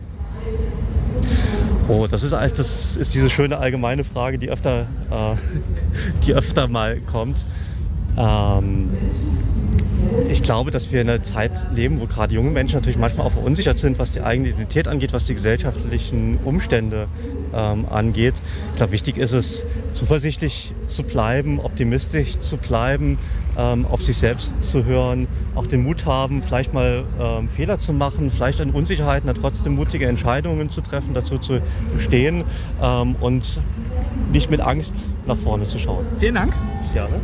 Oh, das ist, das ist diese schöne allgemeine Frage, die öfter, äh, die öfter mal kommt. Ähm, ich glaube, dass wir in einer Zeit leben, wo gerade junge Menschen natürlich manchmal auch verunsichert sind, was die eigene Identität angeht, was die gesellschaftlichen Umstände ähm, angeht. Ich glaube, wichtig ist es, zuversichtlich zu bleiben, optimistisch zu bleiben, ähm, auf sich selbst zu hören, auch den Mut haben, vielleicht mal ähm, Fehler zu machen, vielleicht an Unsicherheiten, aber trotzdem mutige Entscheidungen zu treffen, dazu zu stehen ähm, und nicht mit Angst nach vorne zu schauen. Vielen Dank. Gerne.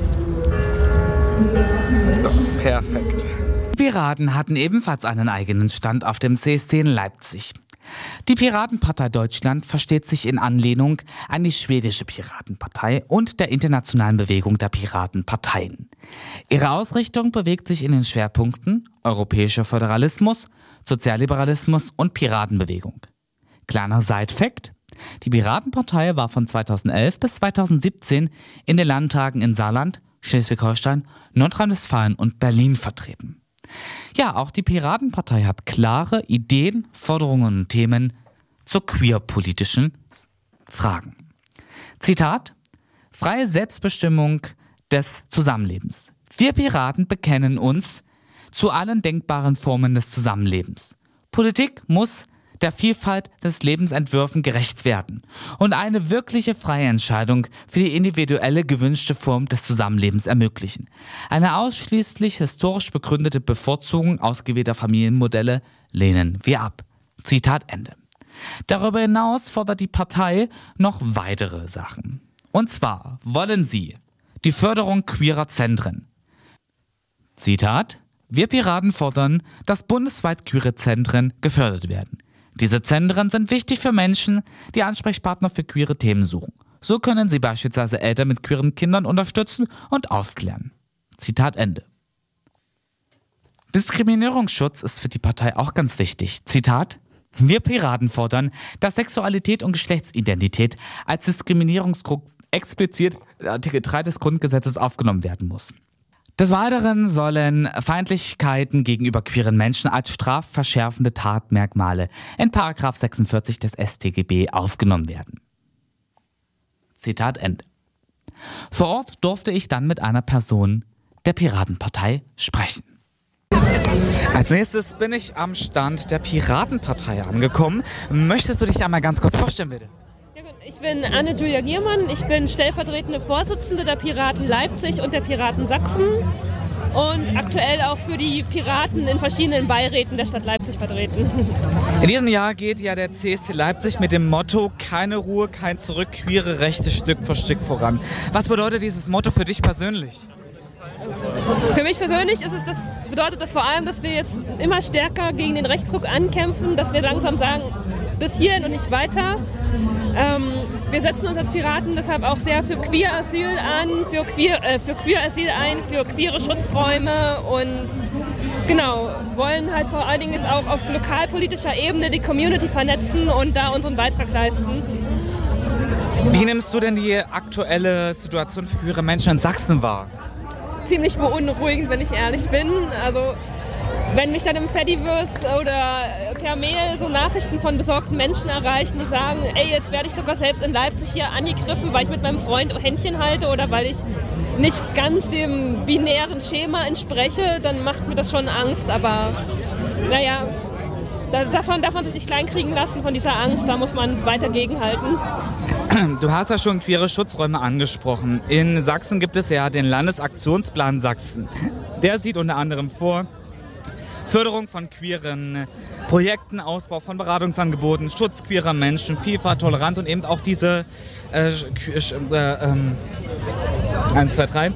So, perfekt. Die Piraten hatten ebenfalls einen eigenen Stand auf dem C S D in Leipzig. Die Piratenpartei Deutschland versteht sich in Anlehnung an die schwedische Piratenpartei und der internationalen Bewegung der Piratenparteien. Ihre Ausrichtung bewegt sich in den Schwerpunkten europäischer Föderalismus, Sozialliberalismus und Piratenbewegung. Kleiner Side-Fact: Die Piratenpartei war von zweitausendelf bis zweitausendsiebzehn in den Landtagen in Saarland, Schleswig-Holstein, Nordrhein-Westfalen und Berlin vertreten. Ja, auch die Piratenpartei hat klare Ideen, Forderungen und Themen zu queerpolitischen Fragen. Zitat: Freie Selbstbestimmung des Zusammenlebens. Wir Piraten bekennen uns zu allen denkbaren Formen des Zusammenlebens. Politik muss der Vielfalt des Lebensentwürfen gerecht werden und eine wirkliche freie Entscheidung für die individuelle gewünschte Form des Zusammenlebens ermöglichen. Eine ausschließlich historisch begründete Bevorzugung ausgewählter Familienmodelle lehnen wir ab. Zitat Ende. Darüber hinaus fordert die Partei noch weitere Sachen. Und zwar wollen sie die Förderung queerer Zentren. Zitat: Wir Piraten fordern, dass bundesweit queere Zentren gefördert werden. Diese Zentren sind wichtig für Menschen, die Ansprechpartner für queere Themen suchen. So können sie beispielsweise Eltern mit queeren Kindern unterstützen und aufklären. Zitat Ende. Diskriminierungsschutz ist für die Partei auch ganz wichtig. Zitat: Wir Piraten fordern, dass Sexualität und Geschlechtsidentität als Diskriminierungsgrund explizit in Artikel drei des Grundgesetzes aufgenommen werden muss. Des Weiteren sollen Feindlichkeiten gegenüber queeren Menschen als strafverschärfende Tatmerkmale in Paragraph sechsundvierzig des S t G B aufgenommen werden. Zitat Ende. Vor Ort durfte ich dann mit einer Person der Piratenpartei sprechen. Als nächstes bin ich am Stand der Piratenpartei angekommen. Möchtest du dich einmal ganz kurz vorstellen, bitte? Ja, gut. Ich bin Anne-Julia Giermann. Ich bin stellvertretende Vorsitzende der Piraten Leipzig und der Piraten Sachsen und aktuell auch für die Piraten in verschiedenen Beiräten der Stadt Leipzig vertreten. In diesem Jahr geht ja der C S D Leipzig mit dem Motto „Keine Ruhe, kein Zurück, queere Rechte Stück für Stück voran". Was bedeutet dieses Motto für dich persönlich? Für mich persönlich ist es das, bedeutet das vor allem, dass wir jetzt immer stärker gegen den Rechtsruck ankämpfen, dass wir langsam sagen, bis hierhin und nicht weiter. Ähm, wir setzen uns als Piraten deshalb auch sehr für Queer-Asyl an, für Queer, äh, für Queer-Asyl ein, für queere Schutzräume und genau, wollen halt vor allen Dingen jetzt auch auf lokalpolitischer Ebene die Community vernetzen und da unseren Beitrag leisten. Wie nimmst du denn die aktuelle Situation für queere Menschen in Sachsen wahr? Ziemlich beunruhigend, wenn ich ehrlich bin. Also wenn mich dann im Fediverse oder per Mail so Nachrichten von besorgten Menschen erreichen, die sagen, ey, jetzt werde ich sogar selbst in Leipzig hier angegriffen, weil ich mit meinem Freund Händchen halte oder weil ich nicht ganz dem binären Schema entspreche, dann macht mir das schon Angst. Aber naja, davon darf man sich nicht kleinkriegen lassen, von dieser Angst, da muss man weiter gegenhalten. Du hast ja schon queere Schutzräume angesprochen. In Sachsen gibt es ja den Landesaktionsplan Sachsen. Der sieht unter anderem vor Förderung von queeren Projekten, Ausbau von Beratungsangeboten, Schutz queerer Menschen, Vielfalt, Toleranz und eben auch diese äh, äh, ähm, eins, zwei, drei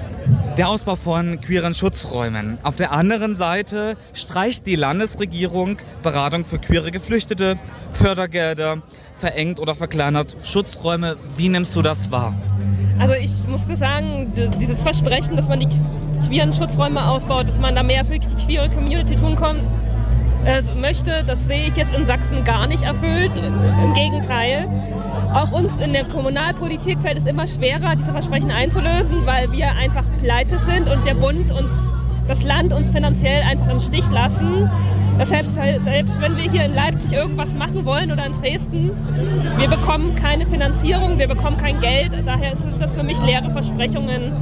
der Ausbau von queeren Schutzräumen. Auf der anderen Seite streicht die Landesregierung Beratung für queere Geflüchtete, Fördergelder, verengt oder verkleinert Schutzräume. Wie nimmst du das wahr? Also ich muss sagen, dieses Versprechen, dass man die queeren Schutzräume ausbaut, dass man da mehr für die queere Community tun kann, äh, möchte, das sehe ich jetzt in Sachsen gar nicht erfüllt. Im Gegenteil. Auch uns in der Kommunalpolitik fällt es immer schwerer, diese Versprechen einzulösen, weil wir einfach pleite sind und der Bund uns, das Land uns finanziell einfach im Stich lassen. Deshalb, selbst wenn wir hier in Leipzig irgendwas machen wollen oder in Dresden, wir bekommen keine Finanzierung, wir bekommen kein Geld. Daher sind das für mich leere Versprechungen.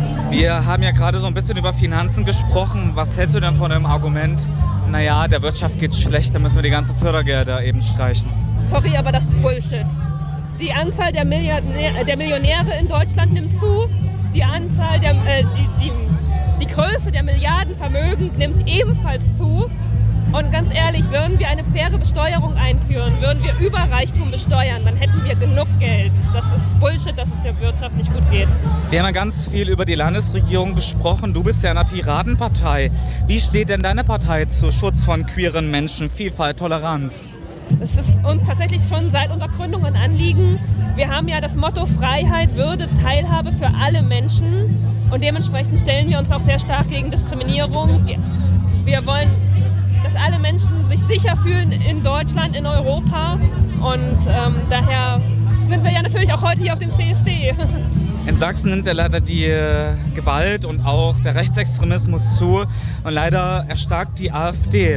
Wir haben ja gerade so ein bisschen über Finanzen gesprochen. Was hältst du denn von dem Argument, naja, der Wirtschaft geht's schlecht, dann müssen wir die ganzen Fördergelder eben streichen? Sorry, aber das ist Bullshit. Die Anzahl der, Milliardär, der Millionäre in Deutschland nimmt zu, die Anzahl der, äh, die, die, die Größe der Milliardenvermögen nimmt ebenfalls zu. Und ganz ehrlich, würden wir eine faire Besteuerung einführen, würden wir Überreichtum besteuern, dann hätten wir genug Geld. Das ist Bullshit, dass es der Wirtschaft nicht gut geht. Wir haben ja ganz viel über die Landesregierung gesprochen. Du bist ja in der Piratenpartei. Wie steht denn deine Partei zu Schutz von queeren Menschen, Vielfalt, Toleranz? Es ist uns tatsächlich schon seit unserer Gründung ein Anliegen. Wir haben ja das Motto Freiheit, Würde, Teilhabe für alle Menschen. Und dementsprechend stellen wir uns auch sehr stark gegen Diskriminierung. Wir wollen, dass alle Menschen sich sicher fühlen in Deutschland, in Europa. Und ähm, daher sind wir ja natürlich auch heute hier auf dem C S D. In Sachsen nimmt ja leider die äh, Gewalt und auch der Rechtsextremismus zu. Und leider erstarkt die AfD.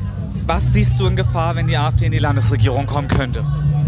Was siehst du in Gefahr, wenn die AfD in die Landesregierung kommen könnte?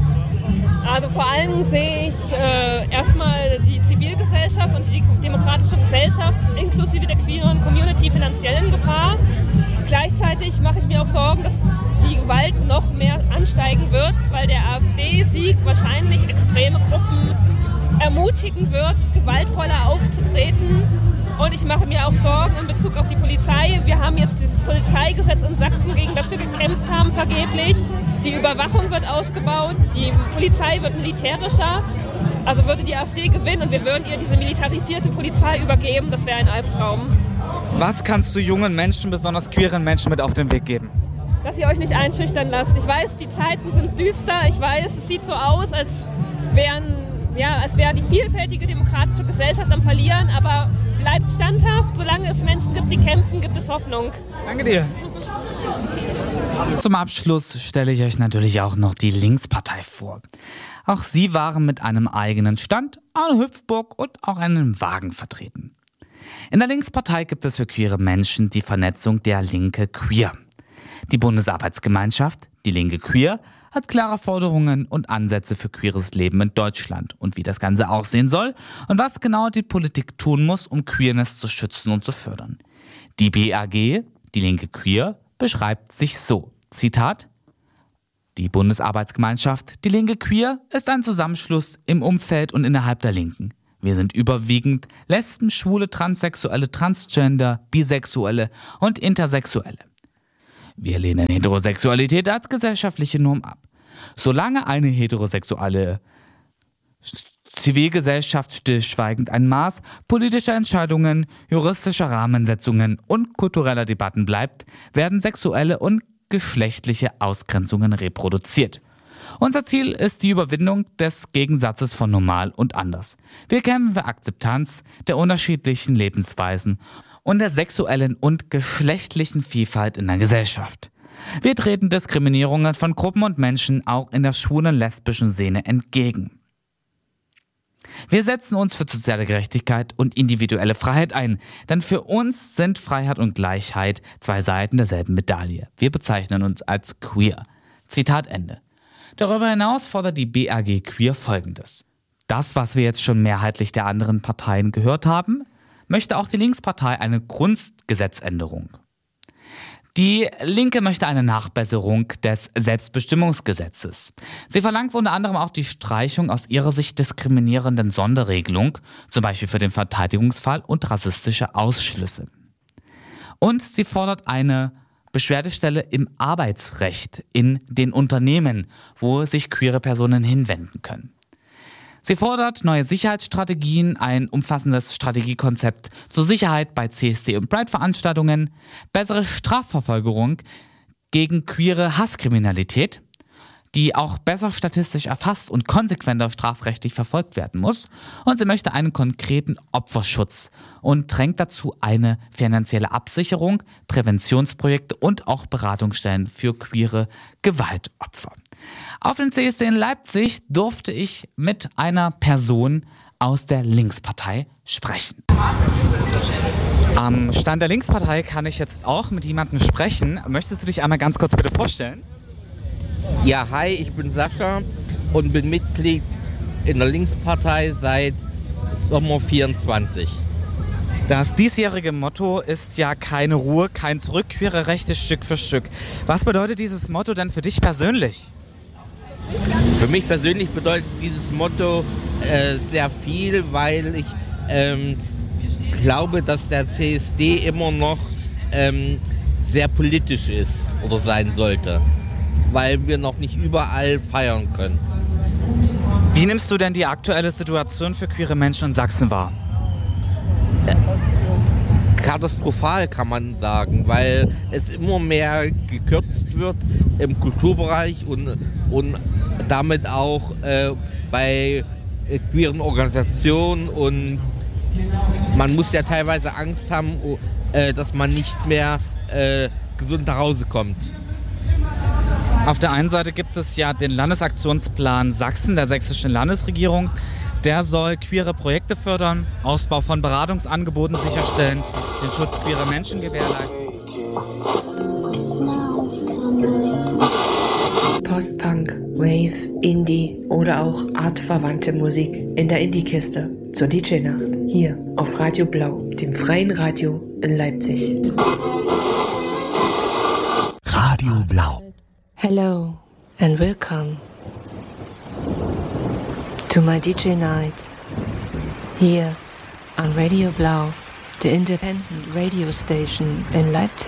Also vor allem sehe ich äh, erstmal die Zivilgesellschaft und die demokratische Gesellschaft inklusive der queeren Community finanziell in Gefahr. Gleichzeitig mache ich mir auch Sorgen, dass die Gewalt noch mehr ansteigen wird, weil der AfD-Sieg wahrscheinlich extreme Gruppen ermutigen wird, gewaltvoller aufzutreten. Und ich mache mir auch Sorgen in Bezug auf die Polizei. Wir haben jetzt dieses Polizeigesetz in Sachsen, gegen das wir gekämpft haben, vergeblich. Die Überwachung wird ausgebaut, die Polizei wird militärischer. Also würde die AfD gewinnen und wir würden ihr diese militarisierte Polizei übergeben, das wäre ein Albtraum. Was kannst du jungen Menschen, besonders queeren Menschen, mit auf den Weg geben? Dass ihr euch nicht einschüchtern lasst. Ich weiß, die Zeiten sind düster. Ich weiß, es sieht so aus, als wären, ja, als wäre die vielfältige demokratische Gesellschaft am Verlieren, aber bleibt standhaft. Solange es Menschen gibt, die kämpfen, gibt es Hoffnung. Danke dir. Zum Abschluss stelle ich euch natürlich auch noch die Linkspartei vor. Auch sie waren mit einem eigenen Stand, eine Hüpfburg und auch einen Wagen vertreten. In der Linkspartei gibt es für queere Menschen die Vernetzung der Linke Queer. Die Bundesarbeitsgemeinschaft, die Linke Queer, hat klare Forderungen und Ansätze für queeres Leben in Deutschland und wie das Ganze aussehen soll und was genau die Politik tun muss, um Queerness zu schützen und zu fördern. Die B A G, die Linke Queer, beschreibt sich so, Zitat: Die Bundesarbeitsgemeinschaft, die Linke Queer, ist ein Zusammenschluss im Umfeld und innerhalb der Linken. Wir sind überwiegend Lesben, Schwule, Transsexuelle, Transgender, Bisexuelle und Intersexuelle. Wir lehnen Heterosexualität als gesellschaftliche Norm ab. Solange eine heterosexuelle Zivilgesellschaft stillschweigend ein Maß politischer Entscheidungen, juristischer Rahmensetzungen und kultureller Debatten bleibt, werden sexuelle und geschlechtliche Ausgrenzungen reproduziert. Unser Ziel ist die Überwindung des Gegensatzes von normal und anders. Wir kämpfen für Akzeptanz der unterschiedlichen Lebensweisen und der sexuellen und geschlechtlichen Vielfalt in der Gesellschaft. Wir treten Diskriminierungen von Gruppen und Menschen auch in der schwulen lesbischen Szene entgegen. Wir setzen uns für soziale Gerechtigkeit und individuelle Freiheit ein, denn für uns sind Freiheit und Gleichheit zwei Seiten derselben Medaille. Wir bezeichnen uns als queer. Zitat Ende. Darüber hinaus fordert die B A G Queer Folgendes. Das, was wir jetzt schon mehrheitlich der anderen Parteien gehört haben, möchte auch die Linkspartei eine Grundgesetzänderung. Die Linke möchte eine Nachbesserung des Selbstbestimmungsgesetzes. Sie verlangt unter anderem auch die Streichung aus ihrer Sicht diskriminierenden Sonderregelung, zum Beispiel für den Verteidigungsfall und rassistische Ausschlüsse. Und sie fordert eine Beschwerdestelle im Arbeitsrecht in den Unternehmen, wo sich queere Personen hinwenden können. Sie fordert neue Sicherheitsstrategien, ein umfassendes Strategiekonzept zur Sicherheit bei C S D- und Pride-Veranstaltungen, bessere Strafverfolgung gegen queere Hasskriminalität, die auch besser statistisch erfasst und konsequenter strafrechtlich verfolgt werden muss. Und sie möchte einen konkreten Opferschutz und drängt dazu eine finanzielle Absicherung, Präventionsprojekte und auch Beratungsstellen für queere Gewaltopfer. Auf dem C S D in Leipzig durfte ich mit einer Person aus der Linkspartei sprechen. Am Stand der Linkspartei kann ich jetzt auch mit jemandem sprechen. Möchtest du dich einmal ganz kurz bitte vorstellen? Ja, hi, ich bin Sascha und bin Mitglied in der Linkspartei seit Sommer vierundzwanzig. Das diesjährige Motto ist ja keine Ruhe, kein Zurück, queere Rechte Stück für Stück. Was bedeutet dieses Motto denn für dich persönlich? Für mich persönlich bedeutet dieses Motto äh, sehr viel, weil ich ähm, glaube, dass der C S D immer noch ähm, sehr politisch ist oder sein sollte, weil wir noch nicht überall feiern können. Wie nimmst du denn die aktuelle Situation für queere Menschen in Sachsen wahr? Katastrophal kann man sagen, weil es immer mehr gekürzt wird im Kulturbereich und, und damit auch äh, bei äh, queeren Organisationen, und man muss ja teilweise Angst haben, äh, dass man nicht mehr äh, gesund nach Hause kommt. Auf der einen Seite gibt es ja den Landesaktionsplan Sachsen der sächsischen Landesregierung. Der soll queere Projekte fördern, Ausbau von Beratungsangeboten sicherstellen, den Schutz queerer Menschen gewährleisten. Post-Punk, Wave, Indie oder auch artverwandte Musik in der Indie-Kiste zur D J-Nacht hier auf Radio Blau, dem freien Radio in Leipzig. Radio Blau. Hello and welcome to my D J night here on Radio Blau, the independent radio station in Leipzig.